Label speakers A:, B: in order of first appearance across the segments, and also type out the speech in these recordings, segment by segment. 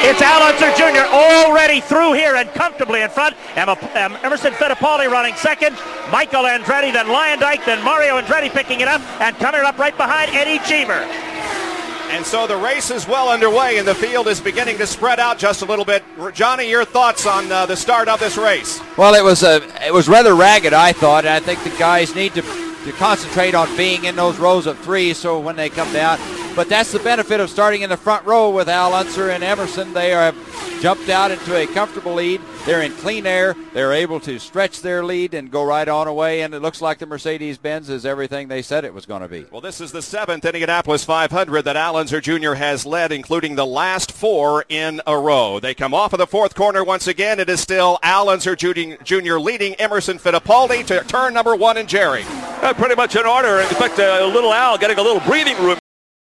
A: It's Al Unser Jr. already through here and comfortably in front. Emerson Fittipaldi running second. Michael Andretti, then Luyendyk, then Mario Andretti picking it up, and coming up right behind Eddie Cheever.
B: And so the race is well underway, and the field is beginning to spread out just a little bit. Johnny, your thoughts on the start of this race?
C: Well, it was rather ragged, I thought. I think the guys need to concentrate on being in those rows of three so when they come down. But that's the benefit of starting in the front row with Al Unser and Emerson. They have jumped out into a comfortable lead. They're in clean air. They're able to stretch their lead and go right on away, and it looks like the Mercedes-Benz is everything they said it was going to be.
B: Well, this is the 7th Indianapolis 500 that Al Unser Jr. has led, including the last 4 in a row. They come off of the 4th corner once again. It is still Al Unser Jr. leading Emerson Fittipaldi to turn number 1 and Jerry.
D: Pretty much in order. In fact, little Al getting a little breathing room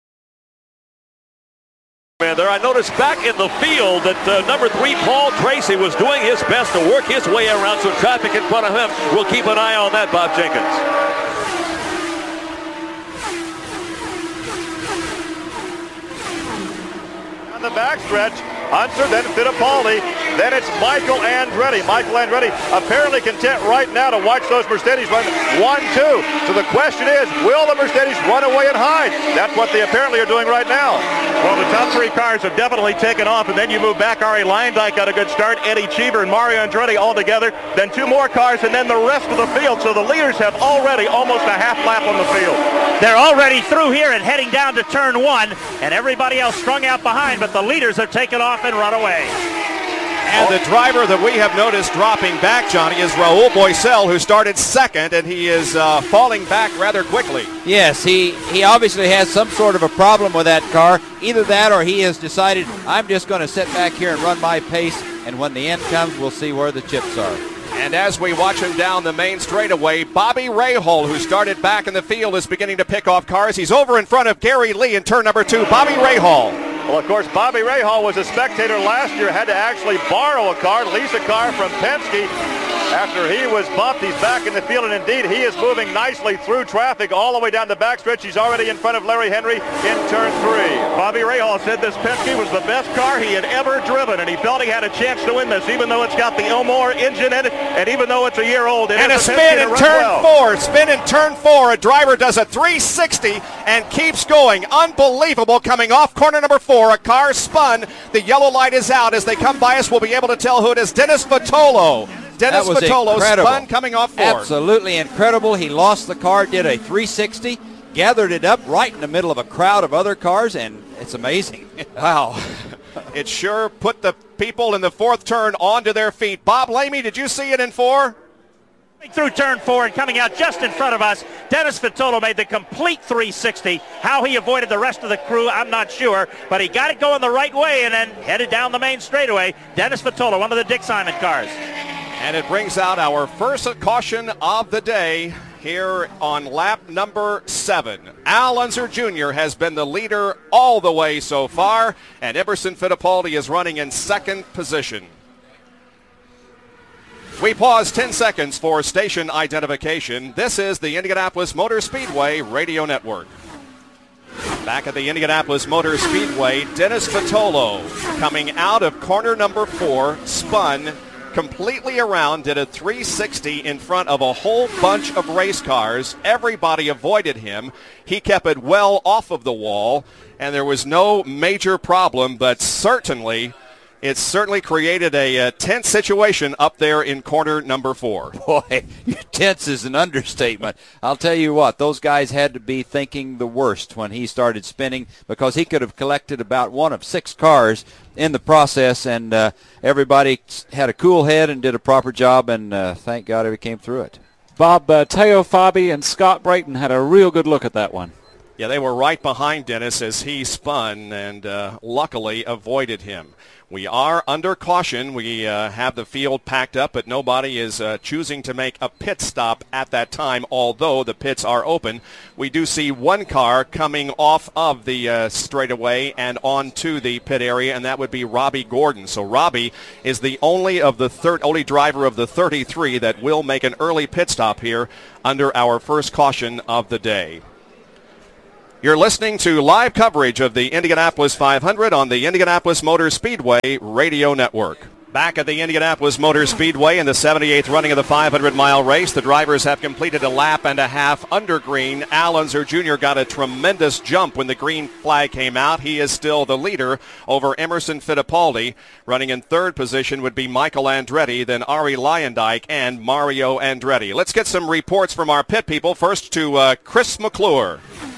D: there. I noticed back in the field that number 3, Paul Tracy, was doing his best to work his way around some traffic in front of him. We'll keep an eye on that, Bob Jenkins.
E: On the backstretch, Unser, then Fittipaldi, then it's Michael Andretti. Michael Andretti apparently content right now to watch those Mercedes run 1-2. So the question is, will the Mercedes run away and hide? That's what they apparently are doing right now.
A: Well, the top 3 cars have definitely taken off, and then you move back. Ari Luyendyk got a good start, Eddie Cheever and Mario Andretti all together, then 2 more cars, and then the rest of the field. So the leaders have already almost a half lap on the field. They're already through here and heading down to turn 1, and everybody else strung out behind, but the leaders have taken off and run away.
B: And the driver that we have noticed dropping back, Johnny, is Raul Boesel, who started second, and he is falling back rather quickly.
C: Yes, he obviously has some sort of a problem with that car. Either that or he has decided, I'm just going to sit back here and run my pace, and when the end comes, we'll see where the chips are.
B: And as we watch him down the main straightaway, Bobby Rahal, who started back in the field, is beginning to pick off cars. He's over in front of Gary Lee in turn number 2. Bobby Rahal.
E: Well, of course, Bobby Rahal was a spectator last year, had to actually borrow a car, lease a car from Penske. After he was bumped, he's back in the field, and indeed he is moving nicely through traffic all the way down the backstretch. He's already in front of Larry Henry in turn 3. Bobby Rahal said this Penske was the best car he had ever driven, and he felt he had a chance to win this, even though it's got the Elmore engine in it, and even though it's a year old.
B: And a spin in turn 4. Spin in turn 4. A driver does a 360 and keeps going. Unbelievable. Coming off corner number 4. A car spun. The yellow light is out. As they come by us, we'll be able to tell who it is. Dennis Vitolo. Dennis Vitolo spun coming off 4.
C: Absolutely incredible. He lost the car, did a 360, gathered it up right in the middle of a crowd of other cars, and it's amazing.
B: Wow. It sure put the people in the 4th turn onto their feet. Bob Lamey, did you see it in 4?
A: Through turn 4 and coming out just in front of us, Dennis Vitolo made the complete 360. How he avoided the rest of the crew, I'm not sure, but he got it going the right way and then headed down the main straightaway. Dennis Vitolo, one of the Dick Simon cars.
B: And it brings out our first caution of the day here on lap number 7. Al Unser Jr. has been the leader all the way so far, and Emerson Fittipaldi is running in 2nd position. We pause 10 seconds for station identification. This is the Indianapolis Motor Speedway Radio Network. Back at the Indianapolis Motor Speedway, Dennis Vitolo coming out of corner number 4, spun completely around, did a 360 in front of a whole bunch of race cars. Everybody avoided him. He kept it well off of the wall, and there was no major problem, but it certainly created a tense situation up there in corner number 4.
C: Boy, tense is an understatement. I'll tell you what, those guys had to be thinking the worst when he started spinning, because he could have collected about 1 of 6 cars in the process, and everybody had a cool head and did a proper job, and thank God he came through it.
F: Bob, Teo Fabi and Scott Brayton had a real good look at that one.
B: Yeah, they were right behind Dennis as he spun and luckily avoided him. We are under caution. We have the field packed up, but nobody is choosing to make a pit stop at that time, although the pits are open. We do see one car coming off of the straightaway and onto the pit area, and that would be Robbie Gordon. So Robbie is the only driver of the 33 that will make an early pit stop here under our first caution of the day. You're listening to live coverage of the Indianapolis 500 on the Indianapolis Motor Speedway Radio Network. Back at the Indianapolis Motor Speedway in the 78th running of the 500-mile race, the drivers have completed a lap and a half under green. Al Unser Jr. got a tremendous jump when the green flag came out. He is still the leader over Emerson Fittipaldi. Running in third position would be Michael Andretti, then Ari Luyendyk and Mario Andretti. Let's get some reports from our pit people. First to Chris McClure.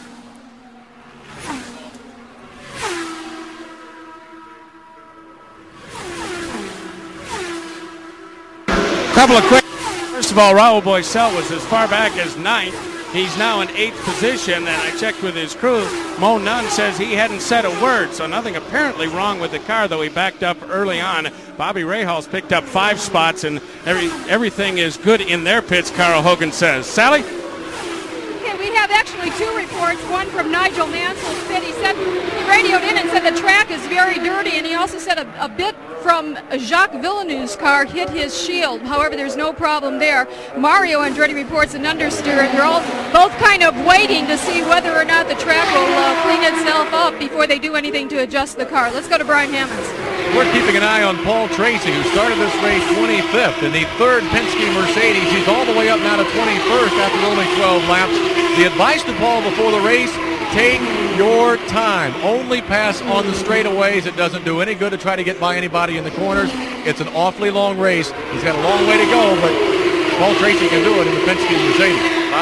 G: Couple of quick. First of all, Raul Boesel was as far back as 9th. He's now in 8th position, and I checked with his crew. Mo Nunn says he hadn't said a word, so nothing apparently wrong with the car, though he backed up early on. Bobby Rahal's picked up 5 spots, and everything is good in their pits, Carl Hogan says. Sally?
H: Okay, we have actually 2 reports, one from Nigel Mansell's pit. He radioed in and said the track is very dirty, and he also said a bit from Jacques Villeneuve's car hit his shield. However, there's no problem there. Mario Andretti reports an understeer, and they're all both kind of waiting to see whether or not the track will clean itself up before they do anything to adjust the car. Let's go to Brian Hammonds.
I: We're keeping an eye on Paul Tracy, who started this race 25th in the 3rd Penske Mercedes. He's all the way up now to 21st after only 12 laps. The advice to Paul before the race, take your time. Only pass on the straightaways. It doesn't do any good to try to get by anybody in the corners. It's an awfully long race. He's got a long way to go, but Paul Tracy can do it in the Penske Mercedes.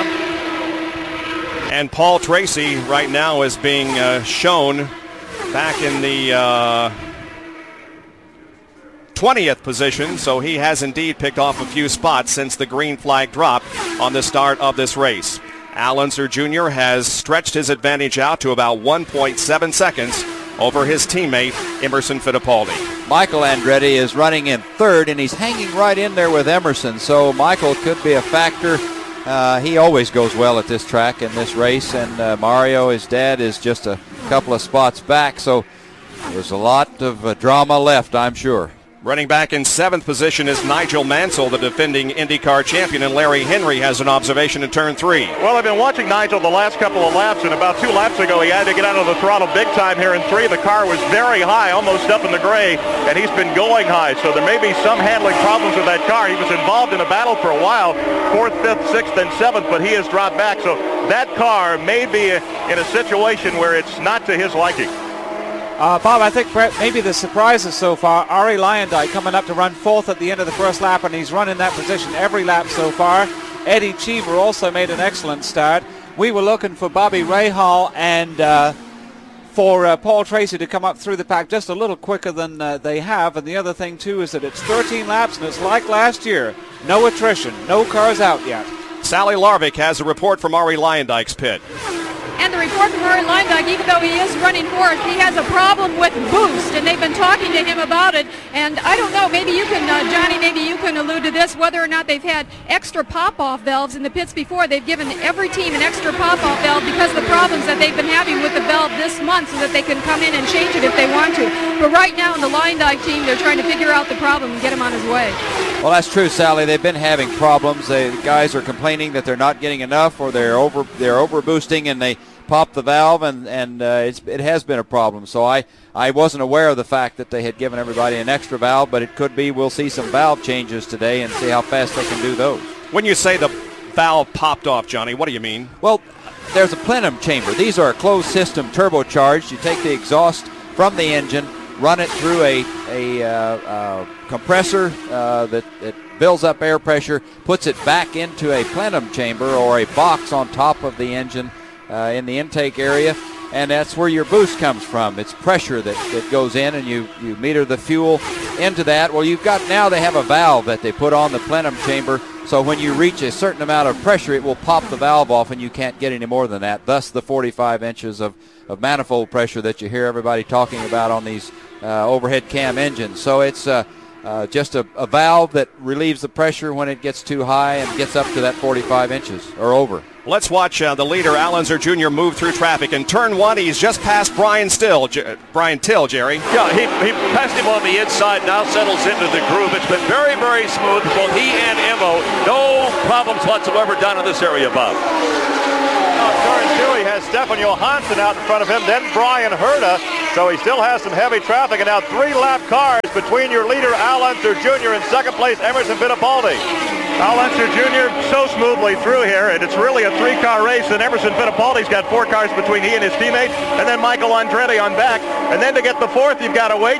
B: And Paul Tracy right now is being shown back in the 20th position, so he has indeed picked off a few spots since the green flag dropped on the start of this race. Al Unser Jr. has stretched his advantage out to about 1.7 seconds over his teammate Emerson Fittipaldi.
C: Michael Andretti is running in 3rd, and he's hanging right in there with Emerson, so Michael could be a factor. He always goes well at this track in this race, and Mario, his dad, is just a couple of spots back, so there's a lot of drama left, I'm sure.
B: Running back in 7th position is Nigel Mansell, the defending IndyCar champion, and Larry Henry has an observation in turn 3.
E: Well, I've been watching Nigel the last couple of laps, and about 2 laps ago he had to get out of the throttle big time here in 3. The car was very high, almost up in the gray, and he's been going high, so there may be some handling problems with that car. He was involved in a battle for a while, 4th, 5th, 6th, and 7th, but he has dropped back, so that car may be in a situation where it's not to his liking.
F: Bob, I think maybe the surprises so far, Ari Luyendyk coming up to run 4th at the end of the first lap, and he's run in that position every lap so far. Eddie Cheever also made an excellent start. We were looking for Bobby Rahal and for Paul Tracy to come up through the pack just a little quicker than they have. And the other thing, too, is that it's 13 laps, and it's like last year. No attrition, no cars out yet.
B: Sally Larvik has a report from Ari Luyendyk's pit.
H: And the report from Ari Luyendyk, even though he is running 4th, he has a problem with boost, and they've been talking to him about it. And I don't know, maybe you can, Johnny, maybe you can allude to this, whether or not they've had extra pop-off valves in the pits before. They've given every team an extra pop-off valve because of the problems that they've been having with the valve this month, so that they can come in and change it if they want to. But right now in the Luyendyk team, they're trying to figure out the problem and get him on his way.
C: Well, that's true, Sally. They've been having problems. The guys are complaining that they're not getting enough, or they're over boosting, and they pop the valve, and it has been a problem. So I wasn't aware of the fact that they had given everybody an extra valve, but it could be we'll see some valve changes today and see how fast they can do those.
B: When you say the valve popped off, Johnny, what do you mean?
C: Well, there's a plenum chamber. These are a closed system turbocharged. You take the exhaust from the engine, run it through a compressor that builds up air pressure, puts it back into a plenum chamber or a box on top of the engine in the intake area, and that's where your boost comes from. It's pressure that goes in, and you meter the fuel into that. Well, now they have a valve that they put on the plenum chamber, so when you reach a certain amount of pressure, it will pop the valve off, and you can't get any more than that. Thus the 45 inches of manifold pressure that you hear everybody talking about on these overhead cam engines. So it's just a valve that relieves the pressure when it gets too high and gets up to that 45 inches or over.
B: Let's watch the leader, Al Unser Jr., move through traffic. In turn 1, he's just past Brian Till, Jerry.
D: Yeah, he passed him on the inside, now settles into the groove. It's been very, very smooth. Both he and Emo, no problems whatsoever down in this area, Bob.
E: Turn 2, he he has Stefan Johansson out in front of him, then Brian Herta. So he still has some heavy traffic, and now 3-lap cars between your leader, Al Unser Jr., and second place, Emerson Fittipaldi.
A: Al Unser Jr. so smoothly through here, and it's really a 3-car race, and Emerson Fittipaldi's got 4 cars between he and his teammates, and then Michael Andretti on back. And then to get the 4th, you've got to wait,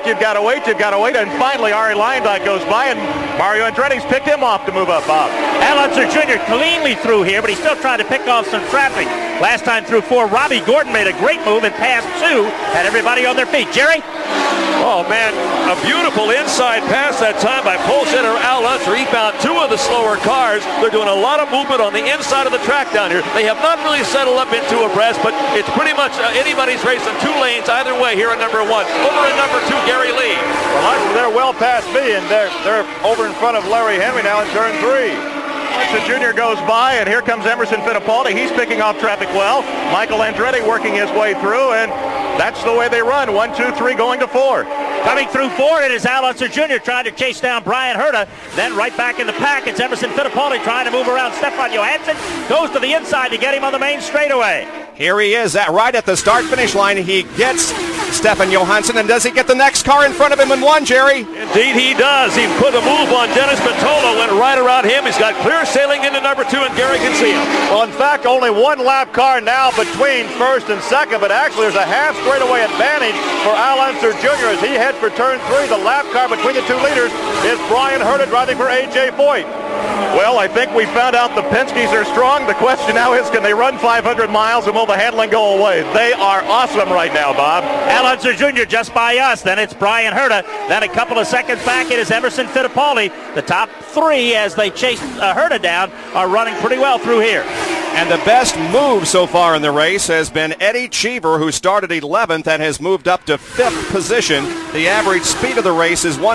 A: and finally Arie Luyendyk goes by, and Mario Andretti's picked him off to move up, Bob.
J: Al Unser Jr. cleanly through here, but he's still trying to pick off some traffic. Last time through 4, Robbie Gordon made a great move and passed 2, had everybody on their feet. Jerry?
D: Oh, man, a beautiful inside pass that time by pole sitter Al Unser. He found 2 of the slower cars. They're doing a lot of movement on the inside of the track down here. They have not really settled up into a breast, but it's pretty much anybody's race in 2 lanes either way here at number 1. Over in number 2, Gary Lee.
E: Well, actually, they're well past me, and they're over in front of Larry Henry now in turn 3.
A: Unser Jr. goes by, and here comes Emerson Fittipaldi. He's picking off traffic well. Michael Andretti working his way through, and that's the way they run. 1, 2, 3, going to 4.
J: Coming through 4, it is Al Unser Jr. trying to chase down Brian Herta. Then right back in the pack, it's Emerson Fittipaldi trying to move around Stefan Johansson. Goes to the inside to get him on the main straightaway.
B: Here he is right at the start-finish line. He gets Stefan Johansson, and does he get the next car in front of him in 1, Jerry?
D: Indeed he does. He put a move on Dennis Vitolo, went right around him. He's got clear sailing into number 2, and Gary can see him.
E: Well, in fact, only 1 lap car now between first and second, but actually there's a half straightaway advantage for Al Unser Jr. as he heads for turn 3. The lap car between the 2 leaders is Brian Herta driving for A.J. Foyt.
A: Well, I think we found out the Penske's are strong. The question now is, can they run 500 miles and will the handling go away? They are awesome right now, Bob.
J: Al Unser Jr. just by us. Then it's Brian Herta. Then a couple of seconds back, it is Emerson Fittipaldi. The top 3, as they chase Herta down, are running pretty well through here.
B: And the best move so far in the race has been Eddie Cheever, who started 11th and has moved up to 5th position. The average speed of the race is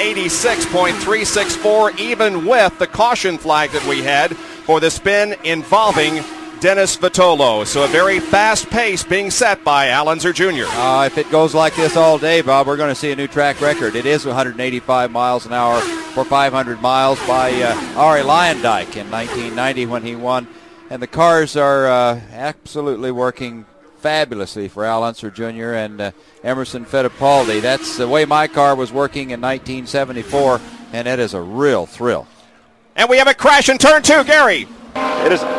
B: 186.364, even with the caution flag that we had for the spin involving Dennis Vitolo. So a very fast pace being set by Al Unser Jr.
C: If it goes like this all day, Bob, we're going to see a new track record. It is 185 miles an hour for 500 miles by Arie Luyendyk in 1990 when he won. And the cars are absolutely working fabulously for Al Unser Jr. and Emerson Fittipaldi. That's the way my car was working in 1974, and it is a real thrill.
B: And we have a crash in turn 2, Gary.
E: It is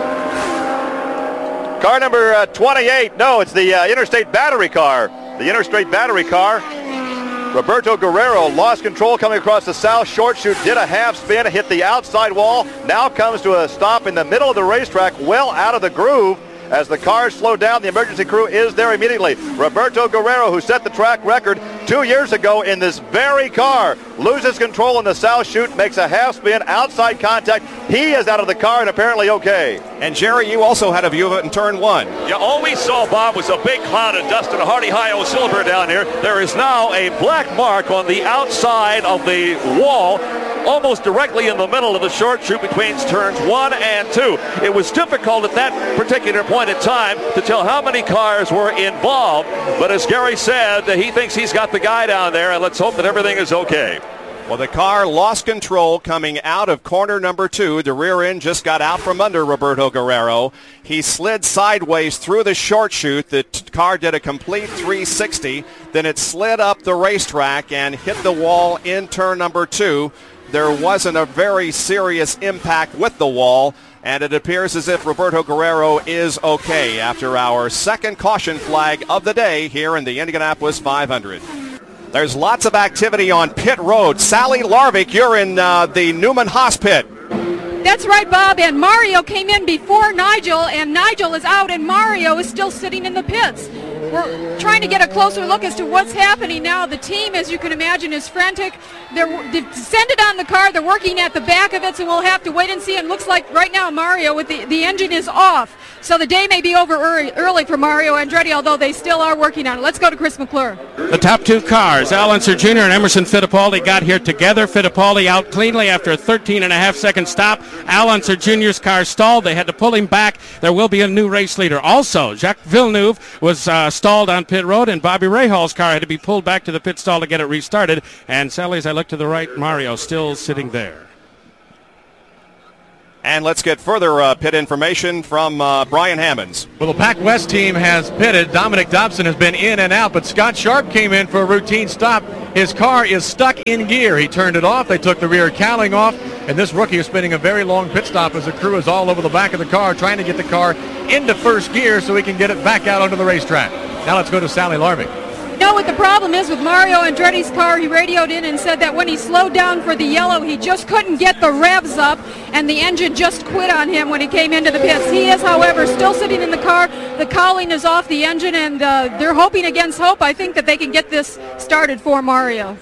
E: car number 28. No, it's the Interstate Battery car. The Interstate Battery car. Roberto Guerrero lost control coming across the south short chute, did a half spin, hit the outside wall, now comes to a stop in the middle of the racetrack, well out of the groove. As the cars slow down, the emergency crew is there immediately. Roberto Guerrero, who set the track record 2 years ago in this very car, loses control in the south chute, makes a half spin, outside contact. He is out of the car and apparently okay.
B: And Jerry, you also had a view of it in turn 1.
D: Yeah, all we saw, Bob, was a big cloud of dust and a Hardy High-O silver down here. There is now a black mark on the outside of the wall, almost directly in the middle of the short chute between turns 1 and 2. It was difficult at that particular point in time to tell how many cars were involved, but as Gary said, he thinks he's got the guy down there, and let's hope that everything is okay.
B: Well, the car lost control coming out of corner number 2. The rear end just got out from under Roberto Guerrero. He slid sideways through the short chute. The car did a complete 360. Then it slid up the racetrack and hit the wall in turn number 2. There wasn't a very serious impact with the wall, and it appears as if Roberto Guerrero is okay after our second caution flag of the day here in the Indianapolis 500. There's lots of activity on pit road. Sally Larvik, you're in the Newman Haas pit.
H: That's right, Bob, and Mario came in before Nigel, and Nigel is out, and Mario is still sitting in the pits. We're trying to get a closer look as to what's happening now. The team, as you can imagine, is frantic. They've descended on the car. They're working at the back of it, so we'll have to wait and see. And it looks like right now Mario, with the engine is off. So the day may be over early for Mario Andretti, although they still are working on it. Let's go to Chris McClure.
G: The top 2 cars, Al Unser Jr. and Emerson Fittipaldi, got here together. Fittipaldi out cleanly after a 13.5-second stop. Al Unser Jr.'s car stalled. They had to pull him back. There will be a new race leader. Also, Jacques Villeneuve was stalled on pit road, and Bobby Rahal's car had to be pulled back to the pit stall to get it restarted. And Sally, as I look to the right, Mario still sitting there.
B: And let's get further pit information from Brian Hammonds.
I: Well, the Pac West team has pitted. Dominic Dobson has been in and out, but Scott Sharp came in for a routine stop. His car is stuck in gear. He turned it off. They took the rear cowling off, and this rookie is spending a very long pit stop as the crew is all over the back of the car trying to get the car into first gear so he can get it back out onto the racetrack. Now let's go to Sally Larvik.
H: You know what the problem is with Mario Andretti's car? He radioed in and said that when he slowed down for the yellow, he just couldn't get the revs up, and the engine just quit on him when he came into the pits. He is, however, still sitting in the car. The cowling is off the engine, and they're hoping against hope, I think, that they can get this started for Mario.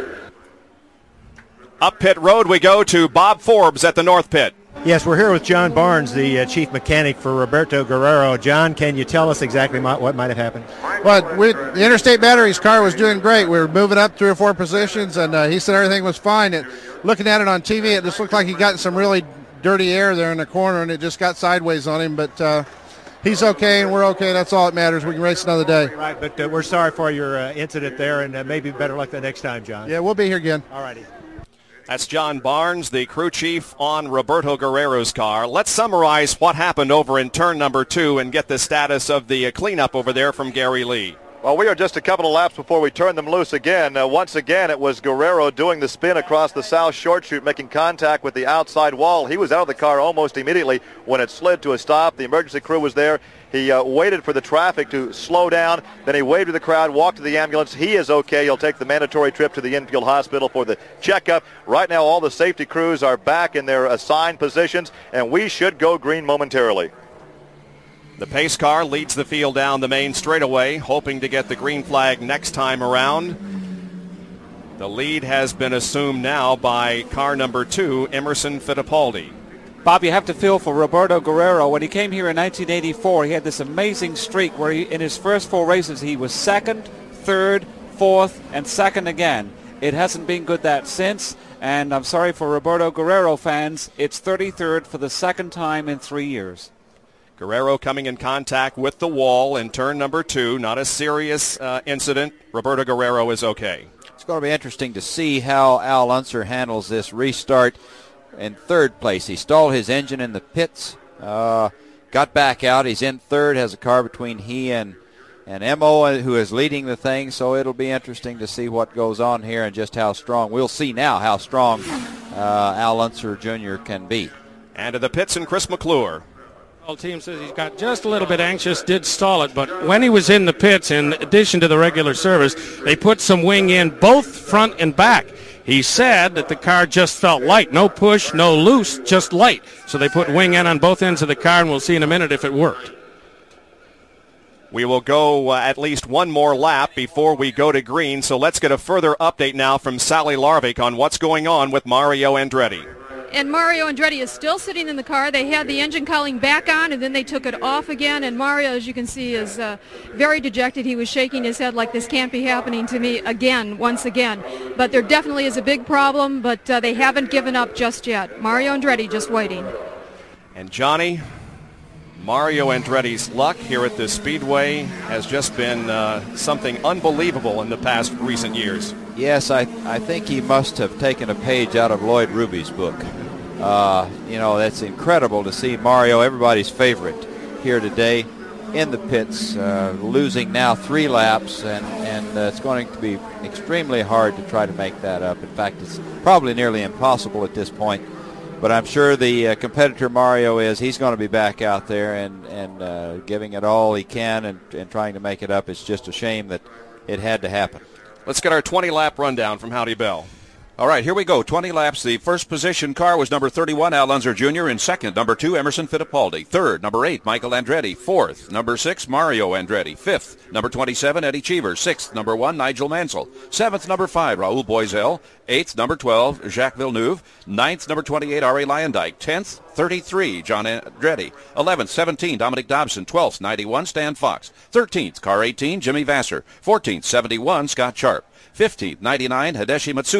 B: Up pit road we go to Bob Forbes at the North Pit.
K: Yes, we're here with John Barnes, the chief mechanic for Roberto Guerrero. John, can you tell us exactly what might have happened?
L: Well, the Interstate Batteries car was doing great. We were moving up 3 or 4 positions, and he said everything was fine. Looking at it on TV, it just looked like he got some really dirty air there in the corner, and it just got sideways on him. But he's okay, and we're okay. That's all that matters. We can race another day.
K: Right, but we're sorry for your incident there, and maybe better luck the next time, John.
L: Yeah, we'll be here again.
K: All righty.
B: That's John Barnes, the crew chief on Roberto Guerrero's car. Let's summarize what happened over in turn number 2 and get the status of the cleanup over there from Gary Lee.
E: Well, we are just a couple of laps before we turn them loose again. Once again, it was Guerrero doing the spin across the south short chute, making contact with the outside wall. He was out of the car almost immediately when it slid to a stop. The emergency crew was there. He waited for the traffic to slow down. Then he waved to the crowd, walked to the ambulance. He is okay. He'll take the mandatory trip to the infield hospital for the checkup. Right now, all the safety crews are back in their assigned positions, and we should go green momentarily.
B: The pace car leads the field down the main straightaway, hoping to get the green flag next time around. The lead has been assumed now by car number 2, Emerson Fittipaldi.
F: Bob, you have to feel for Roberto Guerrero. When he came here in 1984, he had this amazing streak where in his first 4 races he was 2nd, 3rd, 4th, and 2nd again. It hasn't been good that since, and I'm sorry for Roberto Guerrero fans. It's 33rd for the 2nd time in 3 years.
B: Guerrero coming in contact with the wall in turn number 2. Not a serious incident. Roberto Guerrero is okay.
C: It's going to be interesting to see how Al Unser handles this restart. In 3rd place, he stalled his engine in the pits, got back out. He's in 3rd, has a car between he and Emo, who is leading the thing, so it'll be interesting to see what goes on here and just how strong. We'll see now how strong Al Unser Jr. can be.
B: And to the pits and Chris McClure.
G: The team says he's got just a little bit anxious, did stall it, but when he was in the pits, in addition to the regular service, they put some wing in both front and back. He said that the car just felt light. No push, no loose, just light. So they put wing in on both ends of the car, and we'll see in a minute if it worked.
B: We will go at least one more lap before we go to green, so let's get a further update now from Sally Larvik on what's going on with Mario Andretti.
H: And Mario Andretti is still sitting in the car. They had the engine cowling back on, and then they took it off again. And Mario, as you can see, is very dejected. He was shaking his head like, this can't be happening to me again, once again. But there definitely is a big problem, but they haven't given up just yet. Mario Andretti just waiting.
B: And Johnny, Mario Andretti's luck here at this Speedway has just been something unbelievable in the past recent years.
C: Yes, I think he must have taken a page out of Lloyd Ruby's book. That's incredible to see Mario, everybody's favorite, here today in the pits, losing now 3 laps, and it's going to be extremely hard to try to make that up. In fact, it's probably nearly impossible at this point. But I'm sure the competitor Mario he's going to be back out there and giving it all he can and trying to make it up. It's just a shame that it had to happen.
B: Let's get our 20-lap rundown from Howdy Bell.
M: All right, here we go. 20 laps. The first position car was number 31, Al Unser Jr. In second, number 2, Emerson Fittipaldi. Third, number 8, Michael Andretti. Fourth, number 6, Mario Andretti. Fifth, number 27, Eddie Cheever. Sixth, number 1, Nigel Mansell. Seventh, number 5, Raul Boisel. Eighth, number 12, Jacques Villeneuve. Ninth, number 28, Arie Luyendyk. 10th, 33, John Andretti. 11th, 17, Dominic Dobson. 12th, 91, Stan Fox. 13th, car 18, Jimmy Vasser. 14th, 71, Scott Sharp. 15th, 99, Hideshi Matsuda.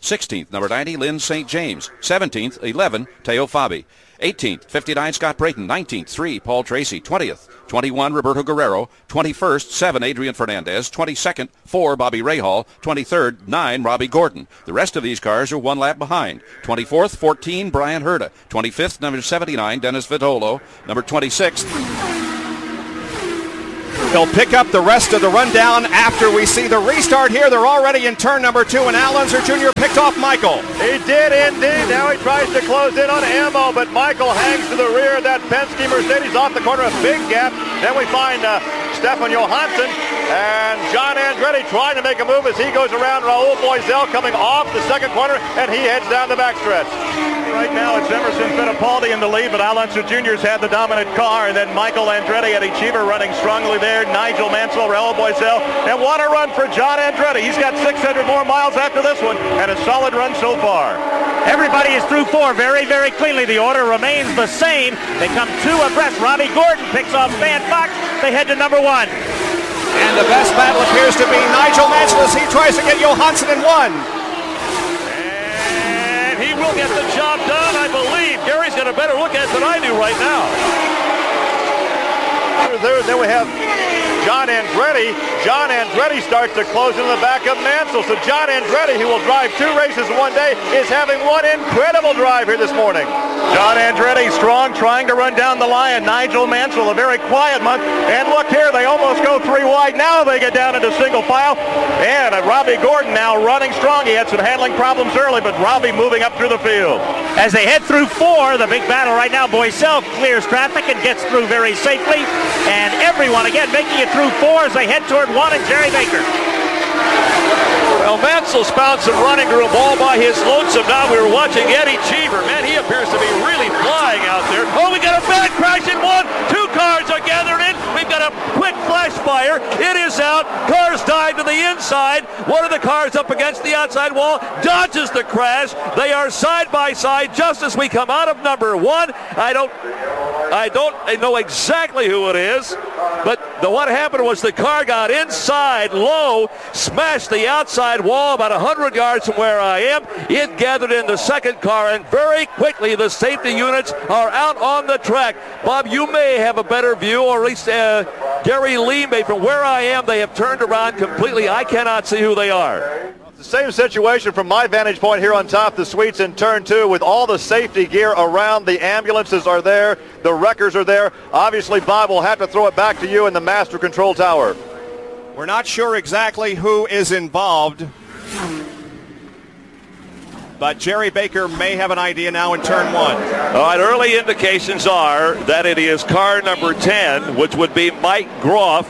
M: 16th, number 90, Lynn St. James. 17th, 11, Teo Fabi. 18th, 59, Scott Brayton. 19th, 3, Paul Tracy. 20th, 21, Roberto Guerrero. 21st, 7, Adrian Fernandez. 22nd, 4, Bobby Rahal. 23rd, 9, Robbie Gordon. The rest of these cars are one lap behind. 24th, 14, Brian Herta. 25th, number 79, Dennis Vitolo. Number 26th.
B: They'll pick up the rest of the rundown after we see the restart here. They're already in turn number 2, and Al Unser Jr. picked off Michael.
E: He did indeed. Now he tries to close in on Ammo, but Michael hangs to the rear of that Penske Mercedes off the corner, a big gap. Then we find Stefan Johansson and John Andretti trying to make a move as he goes around Raul Boisel coming off the second corner, and he heads down the backstretch.
A: Right now it's Emerson Fittipaldi in the lead, but Al Unser Jr.'s had the dominant car, and then Michael Andretti, Eddie Cheever running strongly there, Nigel Mansell, Raul Boisel, and what a run for John Andretti. He's got 600 more miles after this one, and a solid run so far.
J: Everybody is through 4 very, very cleanly. The order remains the same. They come 2 abreast. Robbie Gordon picks off Stan Fox. They head to number 1.
B: And the best battle appears to be Nigel Mansell as he tries to get Johansson in 1.
D: He will get the job done, I believe. Gary's got a better look at it than I do right now.
E: Then we have John Andretti. John Andretti starts to close in the back of Mansell. So John Andretti, who will drive 2 races in one day, is having one incredible drive here this morning.
A: John Andretti strong, trying to run down the line. Nigel Mansell, a very quiet month. And look here, they almost go 3 wide. Now they get down into single file. And Robbie Gordon now running strong. He had some handling problems early, but Robbie moving up through the field.
J: As they head through 4, the big battle right now, Boisel clears traffic and gets through very safely. And everyone, again, making it through 4 as they head toward 1 and Jerry Baker.
D: Well, Mansell's found some running room all by his lonesome. Now we were watching Eddie Cheever. Man, he appears to be really flying out there. Oh, we got a bad crash in 1. 2 cars are gathered in. We've got a quick flash fire. It is out. Cars dive to the inside. One of the cars up against the outside wall dodges the crash. They are side by side just as we come out of number 1. I don't know exactly who it is, but what happened was the car got inside low, smashed the outside wall about 100 yards from where I am. It gathered in the second car, and very quickly the safety units are out on the track. Bob, you may have a better view, or at least Gary Lee may. From where I am, they have turned around completely. I cannot see who they are.
E: The same situation from my vantage point here on top. The suites in turn 2 with all the safety gear around. The ambulances are there. The wreckers are there. Obviously, Bob will have to throw it back to you in the master control tower.
B: We're not sure exactly who is involved, but Jerry Baker may have an idea now in turn 1.
D: All right, early indications are that it is car number 10, which would be Mike Groff.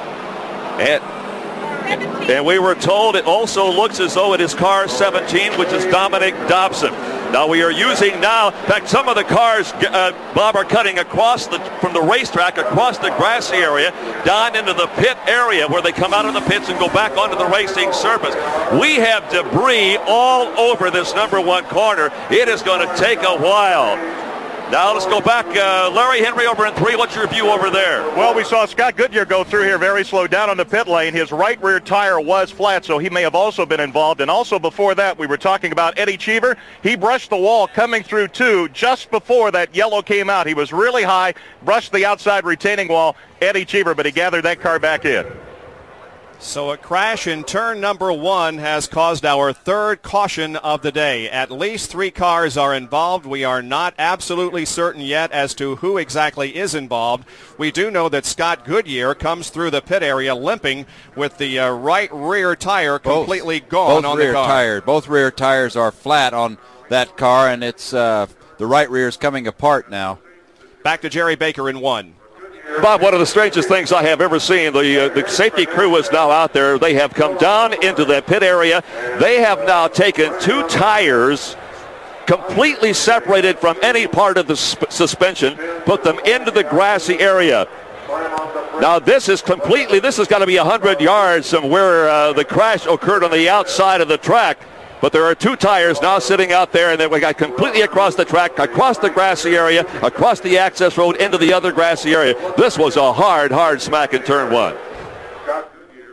D: And we were told it also looks as though it is car 17, which is Dominic Dobson. Now we are using in fact, some of the cars, Bob, are cutting from the racetrack across the grassy area down into the pit area where they come out of the pits and go back onto the racing surface. We have debris all over this number 1 corner. It is going to take a while. Now let's go back. Larry Henry over in 3. What's your view over there?
A: Well, we saw Scott Goodyear go through here very slow down on the pit lane. His right rear tire was flat, so he may have also been involved. And also before that, we were talking about Eddie Cheever. He brushed the wall coming through 2 just before that yellow came out. He was really high, brushed the outside retaining wall, Eddie Cheever, but he gathered that car back in.
B: So a crash in turn number 1 has caused our 3rd caution of the day. At least 3 cars are involved. We are not absolutely certain yet as to who exactly is involved. We do know that Scott Goodyear comes through the pit area limping with the right rear tire completely gone on the car.
C: Both rear tires are flat on that car, and it's the right rear is coming apart now.
B: Back to Jerry Baker in 1.
D: Bob, one of the strangest things I have ever seen, the safety crew is now out there. They have come down into the pit area. They have now taken 2 tires, completely separated from any part of the suspension, put them into the grassy area. Now this has got to be 100 yards from where the crash occurred on the outside of the track. But there are 2 tires now sitting out there, and then we got completely across the track, across the grassy area, across the access road into the other grassy area. This was a hard smack in turn 1.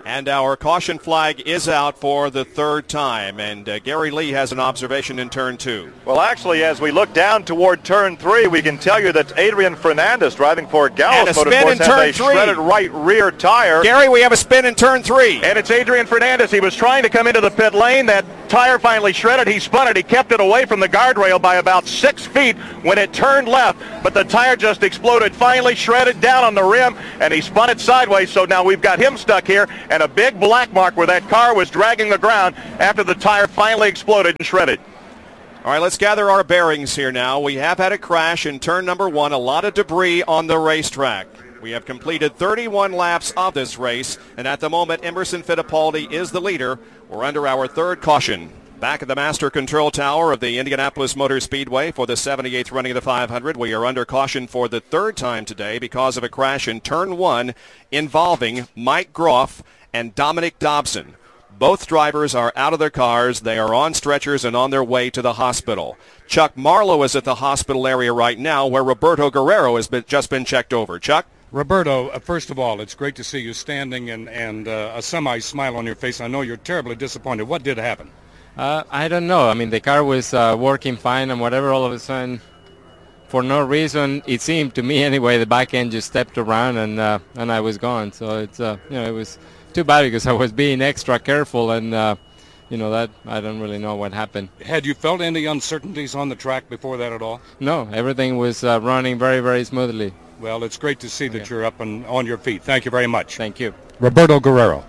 B: And our caution flag is out for the third time. And Gary Lee has an observation in turn 2.
E: Well, actually, as we look down toward turn 3, we can tell you that Adrian Fernandez, driving for Gallos Motorsports, has a shredded right rear tire.
B: Gary, we have a spin in turn 3.
A: And it's Adrian Fernandez. He was trying to come into the pit lane. That tire finally shredded. He spun it. He kept it away from the guardrail by about 6 feet when it turned left. But the tire just exploded, finally shredded down on the rim, and he spun it sideways. So now we've got him stuck here and a big black mark where that car was dragging the ground after the tire finally exploded and shredded.
B: All right, let's gather our bearings here now. We have had a crash in turn number 1, a lot of debris on the racetrack. We have completed 31 laps of this race, and at the moment, Emerson Fittipaldi is the leader. We're under our third caution. Back at the master control tower of the Indianapolis Motor Speedway for the 78th running of the 500. We are under caution for the third time today because of a crash in turn 1 involving Mike Groff and Dominic Dobson. Both drivers are out of their cars. They are on stretchers and on their way to the hospital. Chuck Marlowe is at the hospital area right now where Roberto Guerrero has just been checked over. Chuck?
N: Roberto, first of all, it's great to see you standing and a semi-smile on your face. I know you're terribly disappointed. What did happen?
O: I don't know. I mean, the car was working fine and whatever, all of a sudden, for no reason, it seemed to me anyway, the back end just stepped around and I was gone. So it's, it was too bad because I was being extra careful and, that I don't really know what happened.
N: Had you felt any uncertainties on the track before that at all?
O: No, everything was running very, very smoothly.
N: Well, it's great to see that you're up and on your feet. Thank you very much.
O: Thank you.
N: Roberto Guerrero.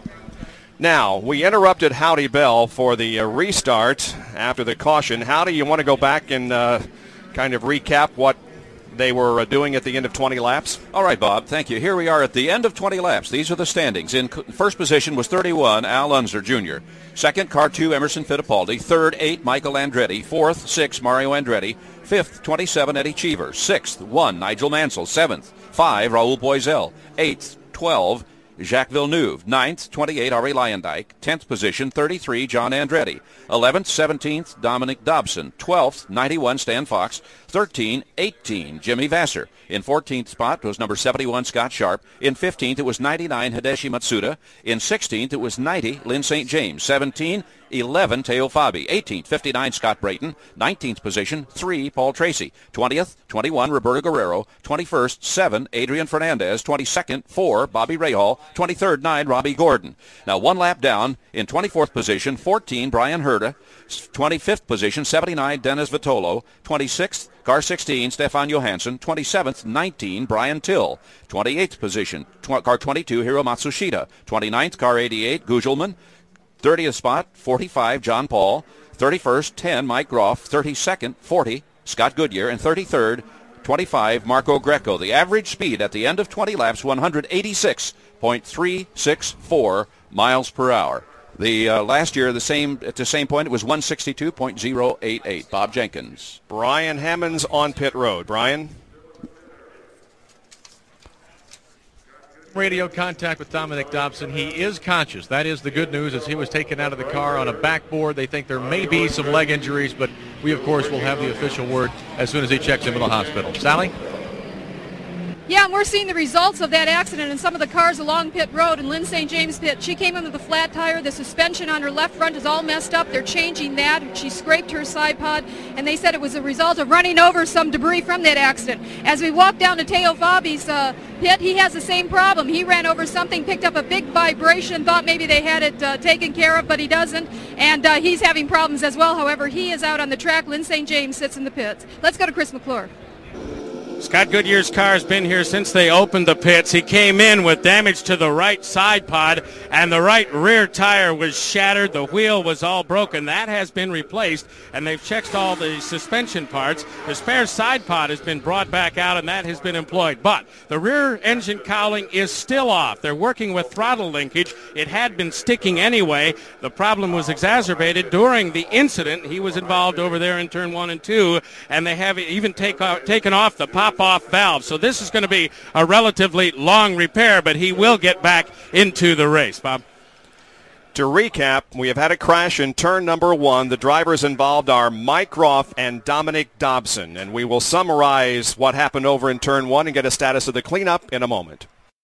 B: Now, we interrupted Howdy Bell for the restart after the caution. Howdy, you want to go back and kind of recap what they were doing at the end of 20 laps?
M: All right, Bob, thank you. Here we are at the end of 20 laps. These are the standings. In first position was 31, Al Unser Jr. Second, car 2, Emerson Fittipaldi. Third, 8, Michael Andretti. Fourth, 6, Mario Andretti. Fifth, 27, Eddie Cheever. Sixth, 1, Nigel Mansell. Seventh, 5, Raul Boisel. Eighth, 12, Jacques Villeneuve. 9th, 28, Ari Leyendyk. 10th position, 33, John Andretti. 11th, 17th, Dominic Dobson. 12th, 91, Stan Fox. 13, 18, Jimmy Vasser. In 14th spot was number 71, Scott Sharp. In 15th, it was 99, Hideshi Matsuda. In 16th, it was 90, Lynn St. James. 17, 11, Teo Fabi. 18th, 59, Scott Brayton. 19th position, 3, Paul Tracy. 20th, 21, Roberto Guerrero. 21st, 7, Adrian Fernandez. 22nd, 4, Bobby Rahal. 23rd, 9, Robbie Gordon. Now one lap down in 24th position, 14, Brian Herta. 25th position, 79, Dennis Vitolo. 26th, car 16, Stefan Johansson. 27th, 19, Brian Till. 28th position, car 22, Hiro Matsushita. 29th, car 88, Gugelman. 30th spot, 45, John Paul. 31st, 10, Mike Groff. 32nd, 40, Scott Goodyear. And 33rd, 25, Marco Greco. The average speed at the end of 20 laps, 186.364 miles per hour. The last year, at the same point, it was 162.088. Bob Jenkins.
B: Brian Hammonds on pit road. Brian?
I: Radio contact with Dominic Dobson. He is conscious. That is the good news, as he was taken out of the car on a backboard. They think there may be some leg injuries, but we, of course, will have the official word as soon as he checks into the hospital. Sally?
H: Yeah, and we're seeing the results of that accident in some of the cars along pit road in Lynn St. James pit. She came in with a flat tire. The suspension on her left front is all messed up. They're changing that. She scraped her side pod, and they said it was a result of running over some debris from that accident. As we walk down to Teo Fabi's pit, he has the same problem. He ran over something, picked up a big vibration, thought maybe they had it taken care of, but he doesn't, and he's having problems as well. However, he is out on the track. Lynn St. James sits in the pits. Let's go to Chris McClure.
G: Scott Goodyear's car has been here since they opened the pits. He came in with damage to the right side pod, and the right rear tire was shattered. The wheel was all broken. That has been replaced, and they've checked all the suspension parts. The spare side pod has been brought back out, and that has been employed. But the rear engine cowling is still off. They're working with throttle linkage. It had been sticking anyway. The problem was exacerbated during the incident. He was involved over there in turn 1 and 2, and they have even taken off the pop-off valve. So this is going to be a relatively long repair, but he will get back into the race. Bob?
B: To recap, we have had a crash in turn number 1. The drivers involved are Mike Groff and Dominic Dobson, and we will summarize what happened over in turn 1 and get a status of the cleanup in a moment.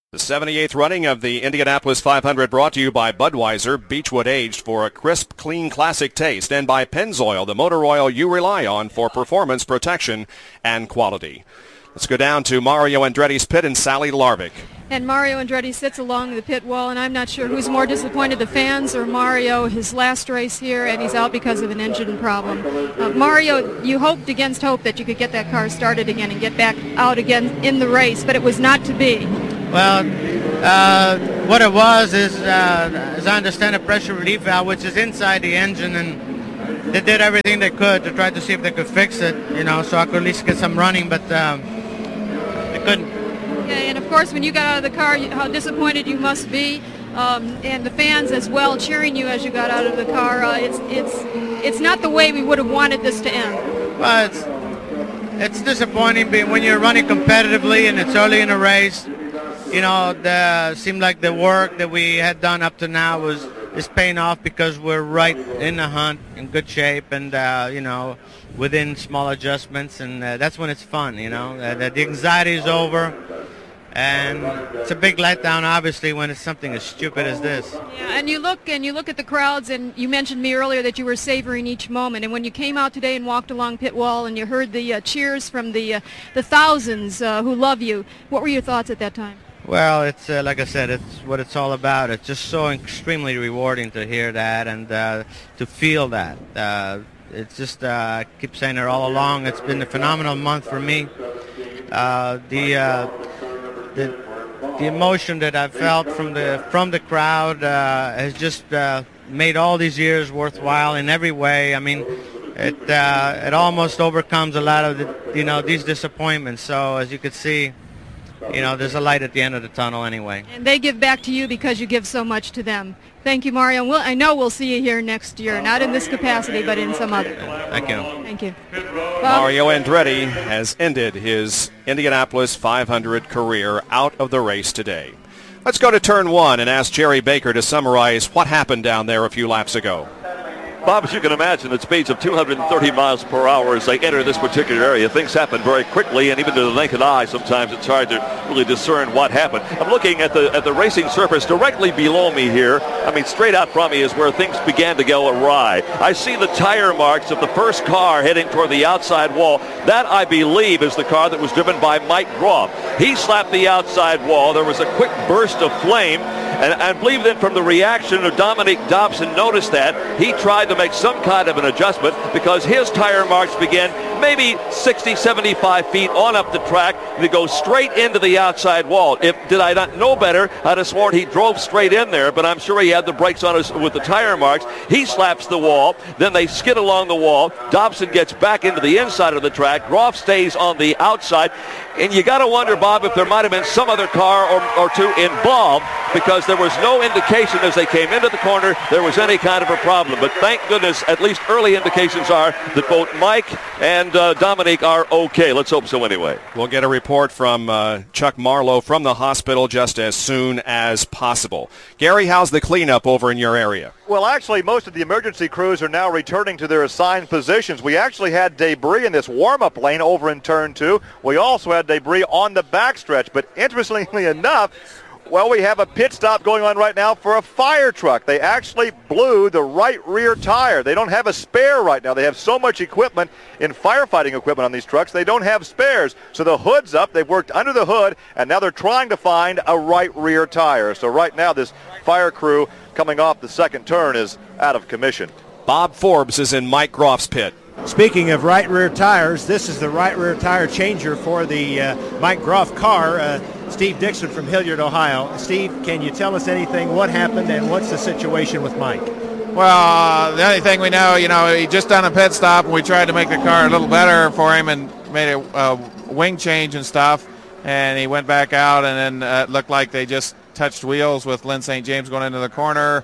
B: The 78th running of the Indianapolis 500 brought to you by Budweiser, Beechwood aged for a crisp, clean, classic taste, and by Pennzoil, the motor oil you rely on for performance, protection, and quality. Let's go down to Mario Andretti's pit and Sally Larvick.
H: And Mario Andretti sits along the pit wall, and I'm not sure who's more disappointed, the fans or Mario. His last race here, and he's out because of an engine problem. Mario, you hoped against hope that you could get that car started again and get back out again in the race, but it was not to be.
P: Well, what it was is, as I understand, a pressure relief valve, which is inside the engine, and they did everything they could to try to see if they could fix it, so I could at least get some running, but they couldn't.
H: Okay, and of course, when you got out of the car, how disappointed you must be, and the fans as well cheering you as you got out of the car. It's not the way we would have wanted this to end.
P: Well, it's disappointing when you're running competitively and it's early in a race. Seemed like the work that we had done up to now is paying off because we're right in the hunt, in good shape, and within small adjustments, and that's when it's fun. The anxiety is over, and it's a big letdown, obviously, when it's something as stupid as this.
H: Yeah, and you look at the crowds, and you mentioned me earlier that you were savoring each moment. And when you came out today and walked along pit wall, and you heard the cheers from the thousands who love you, what were your thoughts at that time?
P: Well, it's like I said, it's what it's all about. It's just so extremely rewarding to hear that and to feel that. It's just, I keep saying it all along, it's been a phenomenal month for me. The emotion that I've felt from the crowd has just made all these years worthwhile in every way. I mean, it almost overcomes a lot of these disappointments. So as you can see, there's a light at the end of the tunnel anyway.
H: And they give back to you because you give so much to them. Thank you, Mario. I know we'll see you here next year, not in this capacity, but in some other.
P: Thank you.
H: Thank you.
B: Mario Andretti has ended his Indianapolis 500 career out of the race today. Let's go to turn one and ask Jerry Baker to summarize what happened down there a few laps ago.
D: Bob, as you can imagine, at speeds of 230 miles per hour as they enter this particular area, things happen very quickly, and even to the naked eye, sometimes it's hard to really discern what happened. I'm looking at the racing surface directly below me here. I mean, straight out from me is where things began to go awry. I see the tire marks of the first car heading toward the outside wall. That, I believe, is the car that was driven by Mike Groff. He slapped the outside wall. There was a quick burst of flame. And I believe that from the reaction of Dominique Dobson noticed that, he tried to make some kind of an adjustment because his tire marks began maybe 60, 75 feet on up the track. They go straight into the outside wall. Did I not know better, I'd have sworn he drove straight in there, but I'm sure he had the brakes on with the tire marks. He slaps the wall. Then they skid along the wall. Dobson gets back into the inside of the track. Groff stays on the outside. And you got to wonder, Bob, if there might have been some other car or two involved, because there was no indication as they came into the corner there was any kind of a problem. But thank goodness, at least early indications are that both Mike and Dominique are okay. Let's hope so anyway.
B: We'll get a report from Chuck Marlowe from the hospital just as soon as possible. Gary, how's the cleanup over in your area?
E: Well, actually, most of the emergency crews are now returning to their assigned positions. We actually had debris in this warm-up lane over in turn 2. We also had debris on the backstretch. But interestingly enough, well, we have a pit stop going on right now for a fire truck. They actually blew the right rear tire. They don't have a spare right now. They have so much equipment in firefighting equipment on these trucks, they don't have spares. So the hood's up. They've worked under the hood, and now they're trying to find a right rear tire. So right now this fire crew coming off the second turn is out of commission.
B: Bob Forbes is in Mike Groff's pit.
K: Speaking of right rear tires, this is the right rear tire changer for the Mike Groff car. Steve Dixon from Hilliard, Ohio. Steve, can you tell us anything? What happened and what's the situation with Mike?
C: Well, the only thing we know, he just done a pit stop, and we tried to make the car a little better for him and made a wing change and stuff, and he went back out, and then it looked like they just touched wheels with Lynn St. James going into the corner.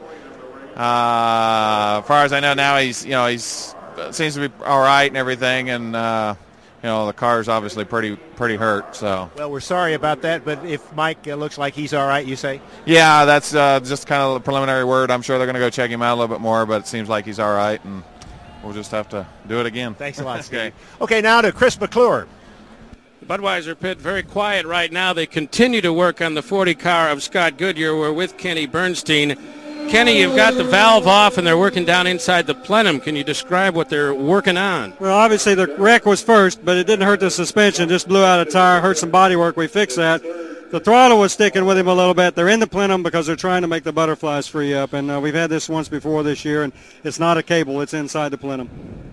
C: As far as I know now, he's seems to be all right and everything, and the car's obviously pretty hurt. So.
K: Well, we're sorry about that, but if Mike looks like he's all right, you say?
C: Yeah, that's just kind of a preliminary word. I'm sure they're going to go check him out a little bit more, but it seems like he's all right, and we'll just have to do it again.
K: Thanks a lot, Steve. Okay, now to Chris McClure.
G: Budweiser pit very quiet right now. They continue to work on the 40 car of Scott Goodyear. We're with Kenny Bernstein. Kenny, you've got the valve off and they're working down inside the plenum. Can you describe what they're working on?
Q: Well, obviously the wreck was first, but it didn't hurt the suspension. Just blew out a tire, hurt some body work. We fixed that. The throttle was sticking with him a little bit. They're in the plenum because they're trying to make the butterflies free up. And we've had this once before this year, and it's not a cable. It's inside the plenum.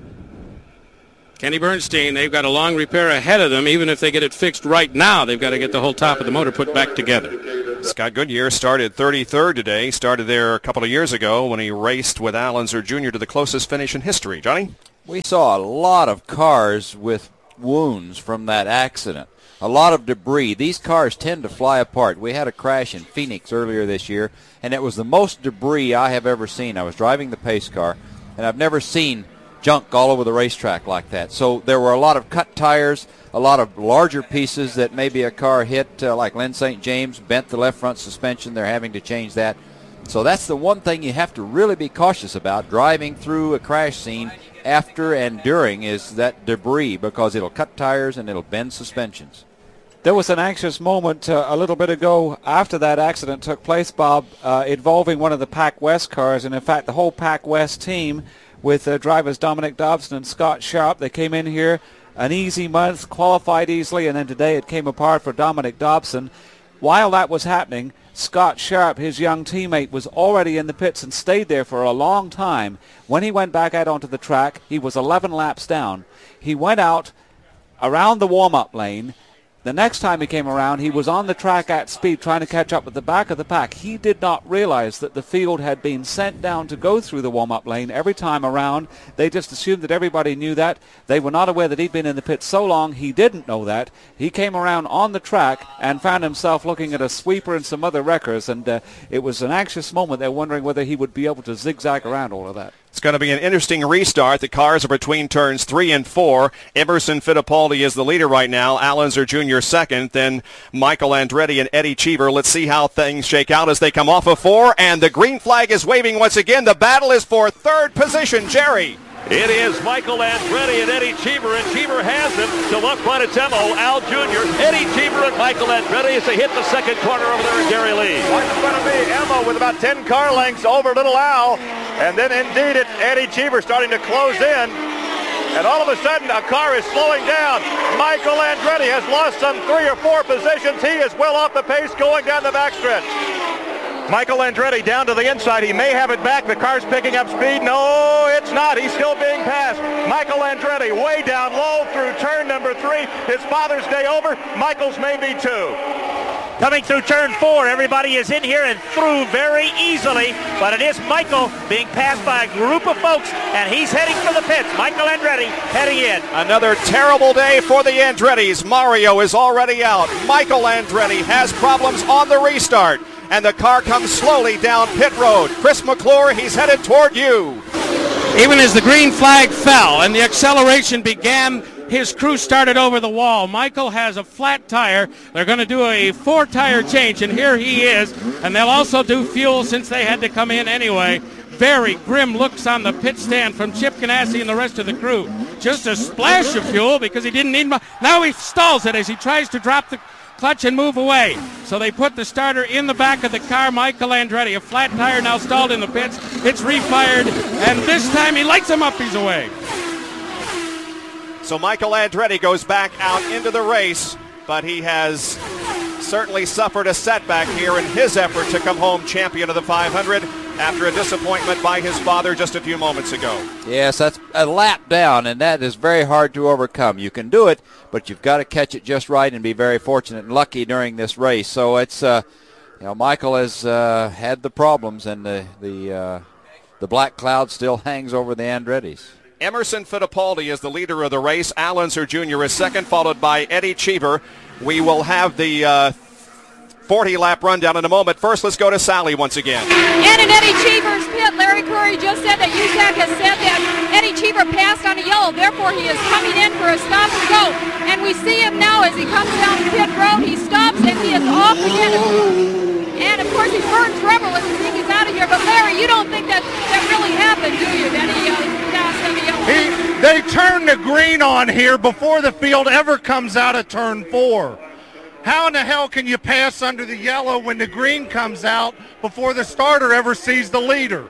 G: Kenny Bernstein, they've got a long repair ahead of them. Even if they get it fixed right now, they've got to get the whole top of the motor put back together.
B: Scott Goodyear started 33rd today. Started there a couple of years ago when he raced with Al Unser Jr. to the closest finish in history. Johnny?
C: We saw a lot of cars with wounds from that accident. A lot of debris. These cars tend to fly apart. We had a crash in Phoenix earlier this year, and it was the most debris I have ever seen. I was driving the pace car, and I've never seen junk all over the racetrack like that. So there were a lot of cut tires, a lot of larger pieces that maybe a car hit, like Lynn St. James, bent the left front suspension. They're having to change that. So that's the one thing you have to really be cautious about driving through a crash scene after and during is that debris, because it'll cut tires and it'll bend suspensions.
F: There was an anxious moment a little bit ago after that accident took place, Bob, involving one of the Pac West cars, and in fact the whole Pac West team with drivers Dominic Dobson and Scott Sharp. They came in here an easy month, qualified easily, and then today it came apart for Dominic Dobson. While that was happening, Scott Sharp, his young teammate, was already in the pits and stayed there for a long time. When he went back out onto the track, he was 11 laps down. He went out around the warm-up lane. The next time he came around, he was on the track at speed trying to catch up with the back of the pack. He did not realize that the field had been sent down to go through the warm-up lane every time around. They just assumed that everybody knew that. They were not aware that he'd been in the pit so long he didn't know that. He came around on the track and found himself looking at a sweeper and some other wreckers, and it was an anxious moment. They're wondering whether he would be able to zigzag around all of that.
B: It's going to be an interesting restart. The cars are between turns 3 and 4. Emerson Fittipaldi is the leader right now. Al Unser Jr. second. Then Michael Andretti and Eddie Cheever. Let's see how things shake out as they come off of 4. And the green flag is waving once again. The battle is for third position. Jerry.
D: It is Michael Andretti and Eddie Cheever, and Cheever has him. To up front, it's Emo, Al Jr., Eddie Cheever, and Michael Andretti as they hit the second corner over there in Gary Lee.
E: Right in front of me, Emo with about 10 car lengths over little Al. And then indeed it's Eddie Cheever starting to close in. And all of a sudden a car is slowing down. Michael Andretti has lost some 3 or 4 positions. He is well off the pace going down the backstretch.
A: Michael Andretti down to the inside. He may have it back. The car's picking up speed. No, it's not. He's still being passed. Michael Andretti way down low through turn number 3. His Father's Day over. Michael's may be 2.
J: Coming through turn 4, everybody is in here and through very easily, but it is Michael being passed by a group of folks, and he's heading for the pits. Michael Andretti heading in.
B: Another terrible day for the Andrettis. Mario is already out. Michael Andretti has problems on the restart, and the car comes slowly down pit road. Chris McClure, he's headed toward you.
G: Even as the green flag fell and the acceleration began, his crew started over the wall. Michael has a flat tire. They're going to do a 4-tire change, and here he is. And they'll also do fuel since they had to come in anyway. Very grim looks on the pit stand from Chip Ganassi and the rest of the crew. Just a splash of fuel because he didn't need much. Now he stalls it as he tries to drop the clutch and move away. So they put the starter in the back of the car. Michael Andretti, a flat tire now stalled in the pits. It's refired, and this time he lights him up. He's away.
B: So Michael Andretti goes back out into the race, but he has certainly suffered a setback here in his effort to come home champion of the 500 after a disappointment by his father just a few moments ago.
C: Yes, that's a lap down, and that is very hard to overcome. You can do it, but you've got to catch it just right and be very fortunate and lucky during this race. So it's, Michael has had the problems, and the black cloud still hangs over the Andrettis.
B: Emerson Fittipaldi is the leader of the race. Al Unser Jr. is second, followed by Eddie Cheever. We will have the 40-lap rundown in a moment. First, let's go to Sally once again.
H: And in Eddie Cheever's pit, Larry Curry just said that USAC has said that Eddie Cheever passed on a yellow. Therefore, he is coming in for a stop and go. And we see him now as he comes down pit road. He stops and he is off again. And, of course, he burns rubber as he thinks he's out of here. But, Larry, you don't think that really happened, do you, that he passed on the yellow?
R: They turn the green on here before the field ever comes out of turn 4. How in the hell can you pass under the yellow when the green comes out before the starter ever sees the leader?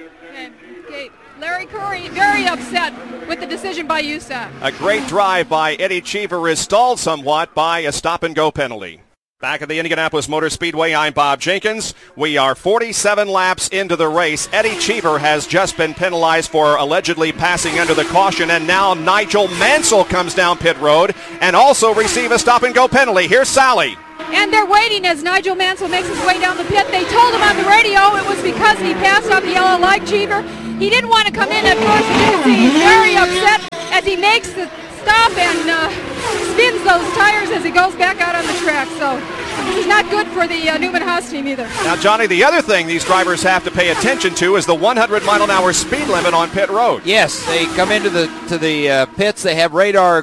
H: Okay. Larry Curry very upset with the decision by USAC.
B: A great drive by Eddie Cheever is stalled somewhat by a stop-and-go penalty. Back at the Indianapolis Motor Speedway, I'm Bob Jenkins. We are 47 laps into the race. Eddie Cheever has just been penalized for allegedly passing under the caution, and now Nigel Mansell comes down pit road and also receive a stop-and-go penalty. Here's Sally.
H: And they're waiting as Nigel Mansell makes his way down the pit. They told him on the radio it was because he passed on the yellow like Cheever. He didn't want to come in at first. You can see he's very upset as he makes the stop and spins those tires as he goes back out on the track. So this is not good for the Newman Haas team either.
B: Now, Johnny, the other thing these drivers have to pay attention to is the 100-mile-an-hour speed limit on pit road.
C: Yes, they come into the pits. They have radar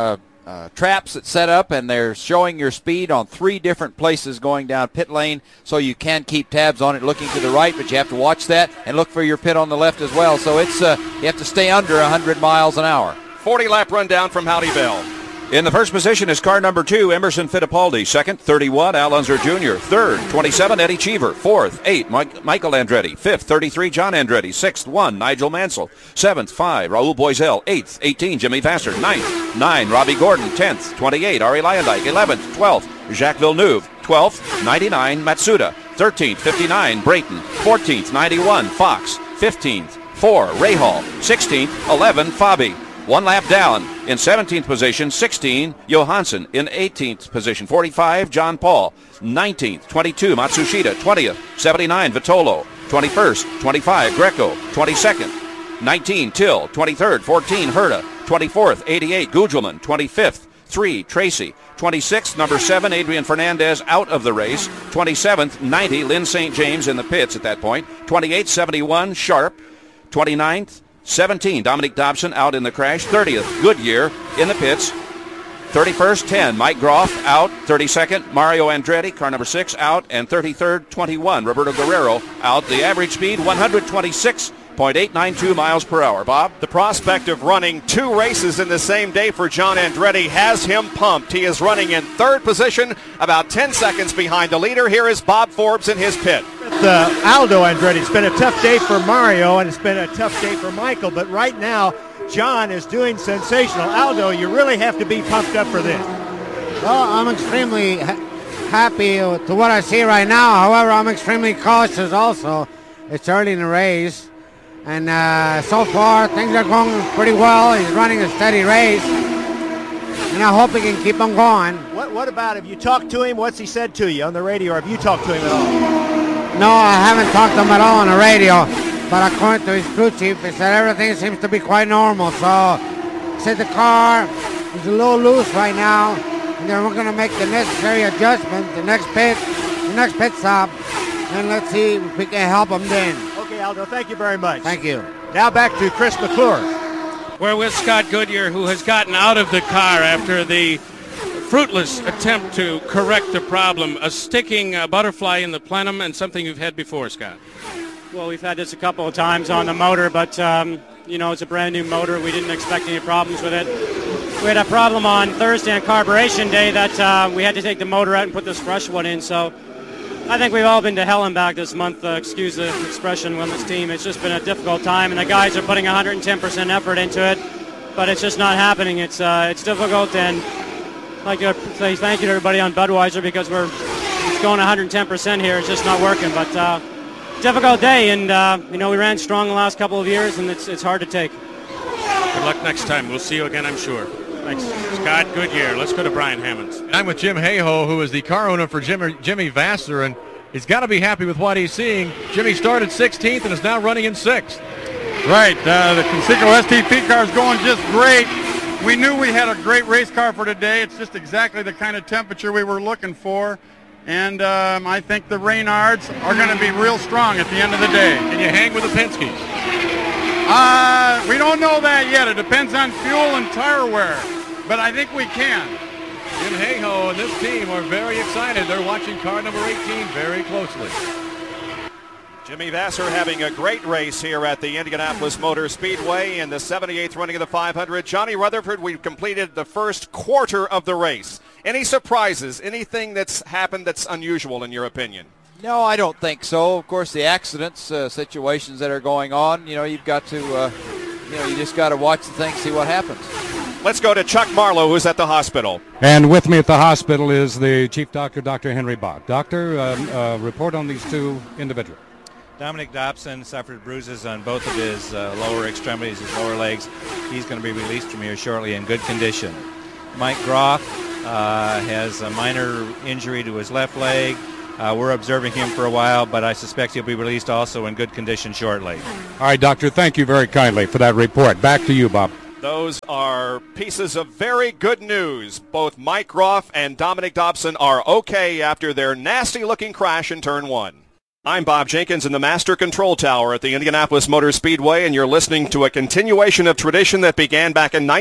C: traps that set up, and they're showing your speed on 3 different places going down pit lane, so you can keep tabs on it looking to the right, but you have to watch that and look for your pit on the left as well. So it's you have to stay under 100 miles an hour.
B: 40-lap rundown from Howdy Bell.
M: In the first position is car number 2, Emerson Fittipaldi. Second, 31, Al Unser Jr. Third, 27, Eddie Cheever. Fourth, 8, Michael Andretti. Fifth, 33, John Andretti. Sixth, 1, Nigel Mansell. Seventh, 5, Raul Boisel. Eighth, 18, Jimmy Vassar. Ninth, 9, Robbie Gordon. 10th, 28, Ari Leyendijk. 11th, 12th, Jacques Villeneuve. 12th, 99, Matsuda. 13th, 59, Brayton. 14th, 91, Fox. 15th, 4, Rahal. 16th, 11, Fabi. 1 lap down. In 17th position, 16, Johansson. In 18th position, 45, John Paul. 19th, 22, Matsushita. 20th, 79, Vitolo. 21st, 25, Greco. 22nd, 19, Till. 23rd, 14, Herta. 24th, 88, Gugelman. 25th, 3, Tracy. 26th, number 7, Adrian Fernandez out of the race. 27th, 90, Lynn St. James in the pits at that point. 28th, 71, Sharp. 29th, 17, Dominic Dobson out in the crash. 30th, Goodyear in the pits. 31st, 10, Mike Groff out. 32nd, Mario Andretti, car number 6, out. And 33rd, 21, Roberto Guerrero out. The average speed, 126.892 miles per hour. Bob?
B: The prospect of running 2 races in the same day for John Andretti has him pumped. He is running in 3rd position, about 10 seconds behind the leader. Here is Bob Forbes in his pit.
K: Aldo Andretti. It's been a tough day for Mario, and it's been a tough day for Michael, but right now, John is doing sensational. Aldo, you really have to be pumped up for this.
S: Well, I'm extremely happy to what I see right now. However, I'm extremely cautious also. It's early in the race, and so far, things are going pretty well. He's running a steady race, and I hope he can keep on going.
K: What about, have you talked to him? What's he said to you on the radio, or have you talked to him at all?
S: No, I haven't talked to him at all on the radio, but according to his crew chief, he said everything seems to be quite normal. So he said the car is a little loose right now, and then we're going to make the necessary adjustment, the next pit stop, and let's see if we can help him then.
K: Okay, Aldo, thank you very much.
S: Thank you.
K: Now back to Chris McClure.
G: We're with Scott Goodyear, who has gotten out of the car after the fruitless attempt to correct the problem, a sticking butterfly in the plenum, and something you've had before, Scott.
F: Well, we've had this a couple of times on the motor, but, it's a brand new motor. We didn't expect any problems with it. We had a problem on Thursday on carburation day that we had to take the motor out and put this fresh one in, so I think we've all been to hell and back this month, excuse the expression, on this team. It's just been a difficult time, and the guys are putting 110% effort into it, but it's just not happening. It's difficult, and I'd like to say thank you to everybody on Budweiser because it's going 110% here. It's just not working, but difficult day, and we ran strong the last couple of years, and it's hard to take.
G: Good luck next time. We'll see you again, I'm sure. Thanks. Scott Goodyear. Let's go to Brian Hammonds.
I: I'm with Jim Hayhoe, who is the car owner for Jimmy Vassar, and he's got to be happy with what he's seeing. Jimmy started 16th and is now running in 6th.
T: Right. The Conseco STP car is going just great. We knew we had a great race car for today. It's just exactly the kind of temperature we were looking for. And I think the Reynards are going to be real strong at the end of the day.
I: Can you hang with the Penske's?
T: We don't know that yet. It depends on fuel and tire wear. But I think we can.
I: Jim Hayhoe and this team are very excited. They're watching car number 18 very closely.
B: Jimmy Vasser having a great race here at the Indianapolis Motor Speedway in the 78th running of the 500. Johnny Rutherford, we've completed the first quarter of the race. Any surprises? Anything that's happened that's unusual in your opinion?
C: No, I don't think so. Of course, the accidents, situations that are going on, you've got to, you just got to watch the thing, see what happens.
B: Let's go to Chuck Marlowe, who's at the hospital.
N: And with me at the hospital is the chief doctor, Dr. Henry Bach. Doctor, report on these two individuals.
U: Dominic Dobson suffered bruises on both of his lower extremities, his lower legs. He's going to be released from here shortly in good condition. Mike Groff has a minor injury to his left leg. We're observing him for a while, but I suspect he'll be released also in good condition shortly.
N: All right, Doctor, thank you very kindly for that report. Back to you, Bob.
B: Those are pieces of very good news. Both Mike Groff and Dominic Dobson are okay after their nasty-looking crash in Turn 1. I'm Bob Jenkins in the Master Control Tower at the Indianapolis Motor Speedway, and you're listening to a continuation of tradition that began back in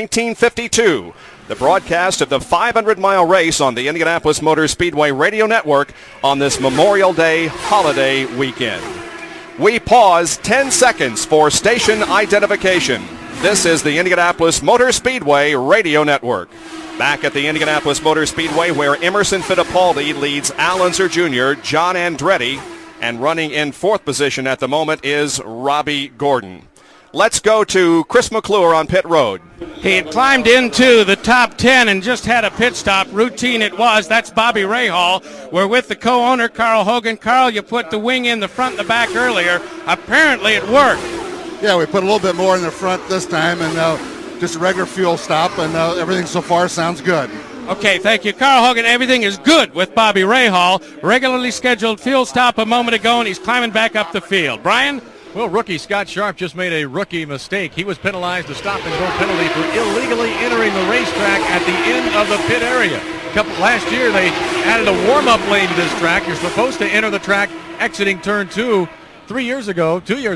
B: 1952, the broadcast of the 500-mile race on the Indianapolis Motor Speedway Radio Network on this Memorial Day holiday weekend. We pause 10 seconds for station identification. This is the Indianapolis Motor Speedway Radio Network. Back at the Indianapolis Motor Speedway, where Emerson Fittipaldi leads Al Unser Jr., John Andretti, and running in fourth position at the moment is Robbie Gordon. Let's go to Chris McClure on pit road.
G: He had climbed into the top 10 and just had a pit stop. Routine it was. That's Bobby Rahal. We're with the co-owner, Carl Hogan. Carl, you put the wing in the front and the back earlier. Apparently it worked.
R: Yeah, we put a little bit more in the front this time, and just a regular fuel stop, and everything so far sounds good.
G: Okay, thank you. Carl Hogan, everything is good with Bobby Rahal. Regularly scheduled fuel stop a moment ago, and he's climbing back up the field. Brian?
I: Well, rookie Scott Sharp just made a rookie mistake. He was penalized a stop-and-go penalty for illegally entering the racetrack at the end of the pit area. Last year, they added a warm-up lane to this track. You're supposed to enter the track exiting turn 2. 2 years ago,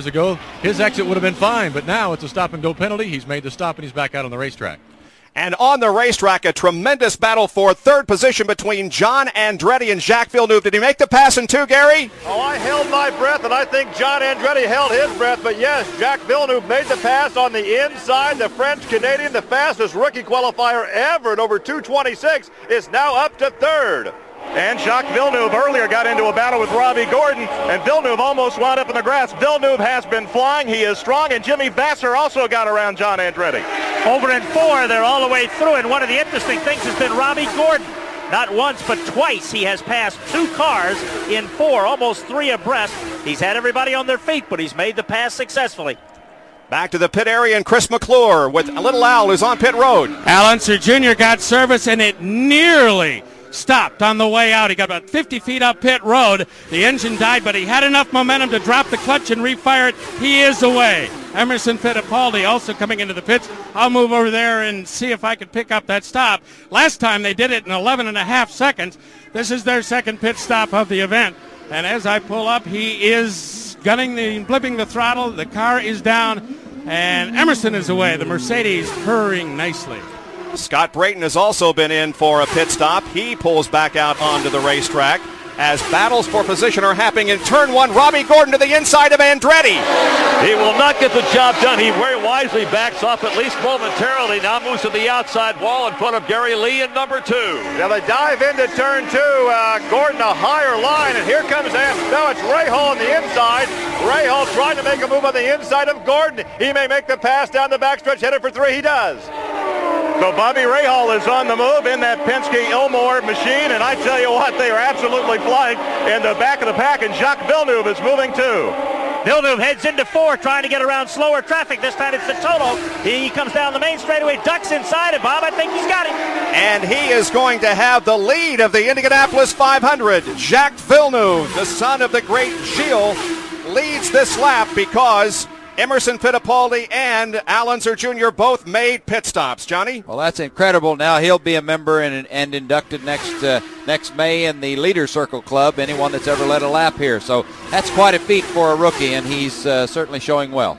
I: his exit would have been fine, but now it's a stop-and-go penalty. He's made the stop, and he's back out on the racetrack.
B: And on the racetrack, a tremendous battle for third position between John Andretti and Jacques Villeneuve. Did he make the pass in 2, Gary?
E: Oh, I held my breath, and I think John Andretti held his breath. But yes, Jacques Villeneuve made the pass on the inside. The French-Canadian, the fastest rookie qualifier ever at over 2:26, is now up to third. And Jacques Villeneuve earlier got into a battle with Robbie Gordon, and Villeneuve almost wound up in the grass. Villeneuve has been flying. He is strong, and Jimmy Vasser also got around John Andretti.
J: Over in 4, they're all the way through, and one of the interesting things has been Robbie Gordon. Not once, but twice he has passed 2 cars in 4, almost 3 abreast. He's had everybody on their feet, but he's made the pass successfully.
B: Back to the pit area, and Chris McClure with Little Al, who's on pit road.
G: Al Unser Jr. got service, and it nearly stopped on the way out. He got about 50 feet up pit road. The engine died, but he had enough momentum to drop the clutch and refire it. He is away. Emerson Fittipaldi also coming into the pits. I'll move over there and see if I can pick up that stop. Last time they did it in 11.5 seconds. This is their second pit stop of the event. And as I pull up, he is blipping the throttle. The car is down, and Emerson is away. The Mercedes purring nicely.
B: Scott Brayton has also been in for a pit stop. He pulls back out onto the racetrack as battles for position are happening in turn 1. Robbie Gordon to the inside of Andretti.
D: He will not get the job done. He very wisely backs off at least momentarily. Now moves to the outside wall in front of Gary Lee in number 2.
E: Now they dive into turn 2. Gordon a higher line, and here comes no, it's Rahal on the inside. Rahal trying to make a move on the inside of Gordon. He may make the pass down the backstretch, headed for 3. He does. So Bobby Rahal is on the move in that Penske Ilmor machine, and I tell you what, they are absolutely flying in the back of the pack, and Jacques Villeneuve is moving too.
J: Villeneuve heads into 4, trying to get around slower traffic. This time it's the Toto. He comes down the main straightaway, ducks inside it, Bob. I think he's got it.
B: And he is going to have the lead of the Indianapolis 500. Jacques Villeneuve, the son of the great Gilles, leads this lap because Emerson Fittipaldi and Al Unser Jr. both made pit stops. Johnny?
C: Well, that's incredible. Now he'll be a member and inducted next May in the Leader Circle Club, anyone that's ever led a lap here. So that's quite a feat for a rookie, and he's certainly showing well.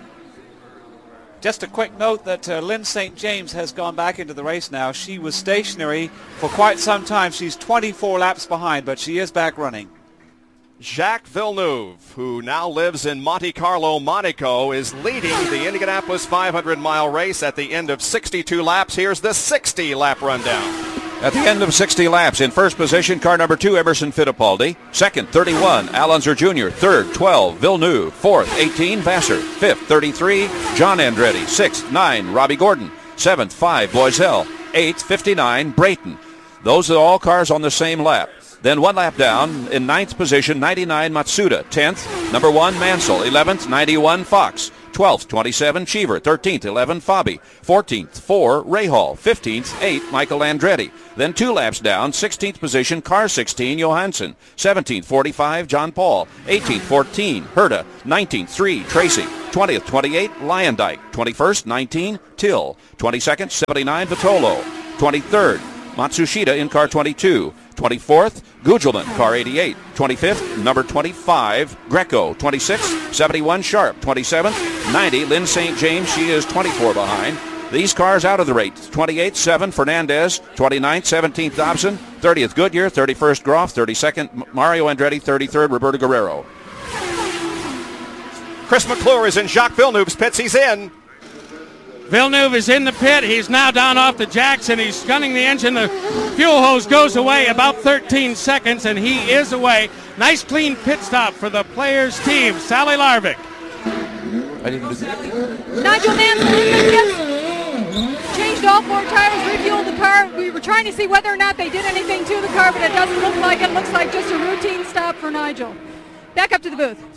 F: Just a quick note that Lynn St. James has gone back into the race now. She was stationary for quite some time. She's 24 laps behind, but she is back running.
B: Jacques Villeneuve, who now lives in Monte Carlo, Monaco, is leading the Indianapolis 500-mile race at the end of 62 laps. Here's the 60-lap rundown.
M: At the end of 60 laps, in first position, car number 2, Emerson Fittipaldi. Second, 31, Al Unser Jr. Third, 12, Villeneuve. Fourth, 18, Vassar. Fifth, 33, John Andretti. Sixth, 9, Robbie Gordon. Seventh, 5, Boisel. Eighth, 59, Brayton. Those are all cars on the same lap. Then one lap down, in ninth position, 99, Matsuda. 10th, number 1, Mansell. 11th, 91, Fox. 12th, 27, Cheever. 13th, 11, Fabi. 14th, 4, Rahal. 15th, 8, Michael Andretti. Then 2 laps down, 16th position, car 16, Johansson. 17th, 45, John Paul. 18th, 14, Herta. 19th, 3, Tracy. 20th, 28, Lyondike. 21st, 19, Till. 22nd, 79, Vitolo. 23rd, Matsushita in car 22. 24th, Gugelman, car 88. 25th, number 25, Greco. 26th, 71, Sharp. 27th, 90, Lynn St. James. She is 24 behind. These cars out of the race. 28th, 7, Fernandez. 29th, 17th, Dobson. 30th, Goodyear. 31st, Groff. 32nd, Mario Andretti. 33rd, Roberto Guerrero.
B: Chris McClure is in Jacques Villeneuve's pits. He's in.
G: Villeneuve is in the pit. He's now down off the jacks, and he's gunning the engine. The fuel hose goes away about 13 seconds, and he is away. Nice, clean pit stop for the Players team. Sally Larvik.
H: I didn't do that. Nigel Mansell in the pit. Changed all 4 tires, refueled the car. We were trying to see whether or not they did anything to the car, but it doesn't look like it. Looks like just a routine stop for Nigel. Back up to the booth.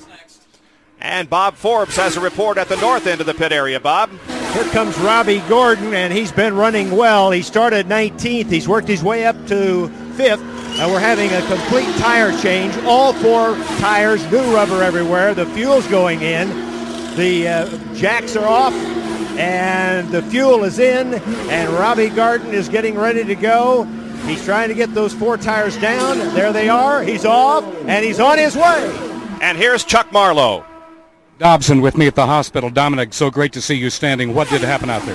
B: And Bob Forbes has a report at the north end of the pit area. Bob?
K: Here comes Robbie Gordon, and he's been running well. He started 19th. He's worked his way up to 5th. We're having a complete tire change. All 4 tires, new rubber everywhere. The fuel's going in. The jacks are off, and the fuel is in, and Robbie Gordon is getting ready to go. He's trying to get those 4 tires down. There they are. He's off, and he's on his way.
B: And here's Chuck Marlowe.
N: Dobson with me at the hospital. Dominic, so great to see you standing. What did happen out there?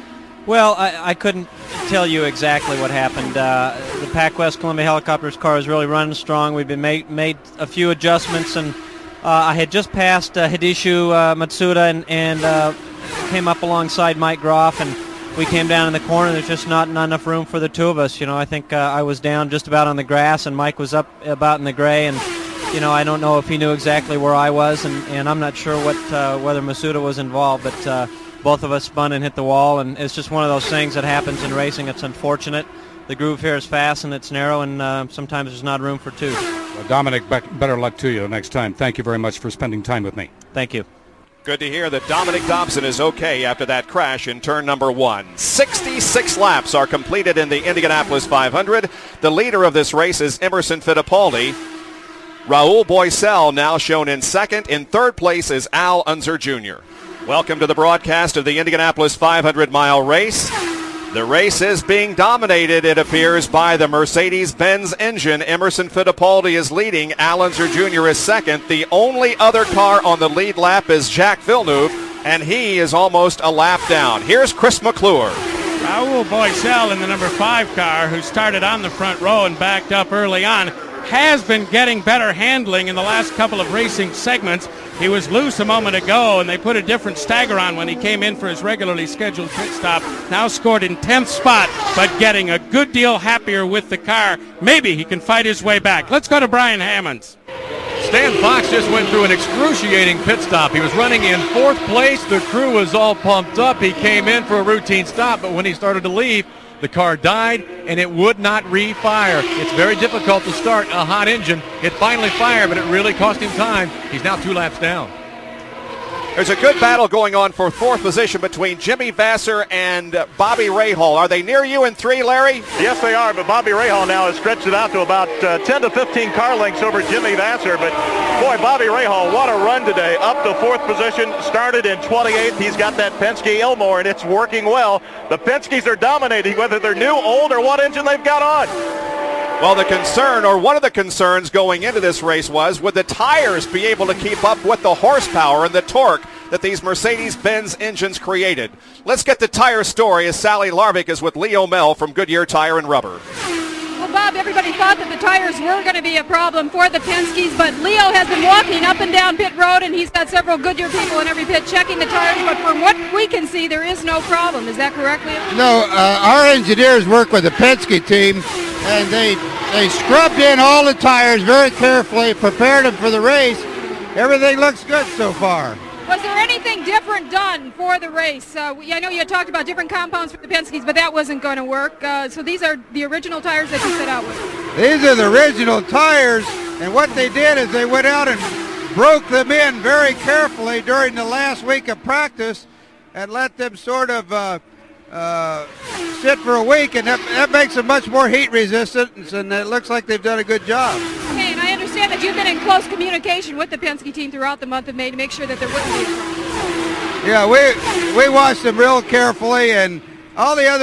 L: Well, I couldn't tell you exactly what happened. The PacWest Columbia Helicopters car is really running strong. We've been made a few adjustments, and I had just passed Hideshu Matsuda and came up alongside Mike Groff, and we came down in the corner. There's just not enough room for the 2 of us. You know, I think I was down just about on the grass, and Mike was up about in the gray, and you know, I don't know if he knew exactly where I was, and I'm not sure whether Matsuda was involved, but both of us spun and hit the wall, and it's just one of those things that happens in racing. It's unfortunate. The groove here is fast and it's narrow, and sometimes there's not room for 2.
N: Well, Dominic, better luck to you next time. Thank you very much for spending time with me.
L: Thank you.
B: Good to hear that Dominic Dobson is okay after that crash in turn number 1. 66 laps are completed in the Indianapolis 500. The leader of this race is Emerson Fittipaldi. Raul Boisel now shown in second. In third place is Al Unser Jr. Welcome to the broadcast of the Indianapolis 500-mile race. The race is being dominated, it appears, by the Mercedes-Benz engine. Emerson Fittipaldi is leading. Al Unser Jr. is second. The only other car on the lead lap is Jacques Villeneuve, and he is almost a lap down. Here's Chris McClure.
G: Raul Boisel in the number 5 car, who started on the front row and backed up early on, has been getting better handling in the last couple of racing segments. He was loose a moment ago, and they put a different stagger on when he came in for his regularly scheduled pit stop. Now scored in 10th spot, but getting a good deal happier with the car. Maybe he can fight his way back. Let's go to Brian Hammonds.
I: Stan Fox just went through an excruciating pit stop. He was running in 4th place. The crew was all pumped up. He came in for a routine stop, but when he started to leave, the car died, and it would not refire. It's very difficult to start a hot engine. It finally fired, but it really cost him time. He's now 2 laps down.
B: There's a good battle going on for 4th position between Jimmy Vassar and Bobby Rahal. Are they near you in 3, Larry?
E: Yes, they are, but Bobby Rahal now has stretched it out to about 10 to 15 car lengths over Jimmy Vassar. But, boy, Bobby Rahal, what a run today. Up to 4th position, started in 28th. He's got that Penske Elmore, and it's working well. The Penskes are dominating, whether they're new, old, or what engine they've got on.
B: Well, the concern, or one of the concerns going into this race was, would the tires be able to keep up with the horsepower and the torque that these Mercedes-Benz engines created? Let's get the tire story as Sally Larvik is with Leo Mel from Goodyear Tire and Rubber.
H: Well, Well, Bob, everybody thought that the tires were going to be a problem for the Penske's, but Leo has been walking up and down pit road, and he's got several Goodyear people in every pit checking the tires, but from what we can see, there is no problem. Is that correct, Leo?
O: No, our engineers work with the Penske team, and they scrubbed in all the tires very carefully, prepared them for the race. Everything looks good so far.
H: Was there anything different done for the race? I know you had talked about different compounds for the Penske's, but that wasn't going to work. So these are the original tires that you set out with?
O: These are the original tires, and what they did is they went out and broke them in very carefully during the last week of practice and let them sort of sit for a week, and that makes them much more heat resistant, and it looks like they've done a good job.
H: Okay, and I understand that you've been in close communication with the Penske team throughout the month of May to make sure that there wouldn't be a problem.
O: Yeah, we watched them real carefully, and all the other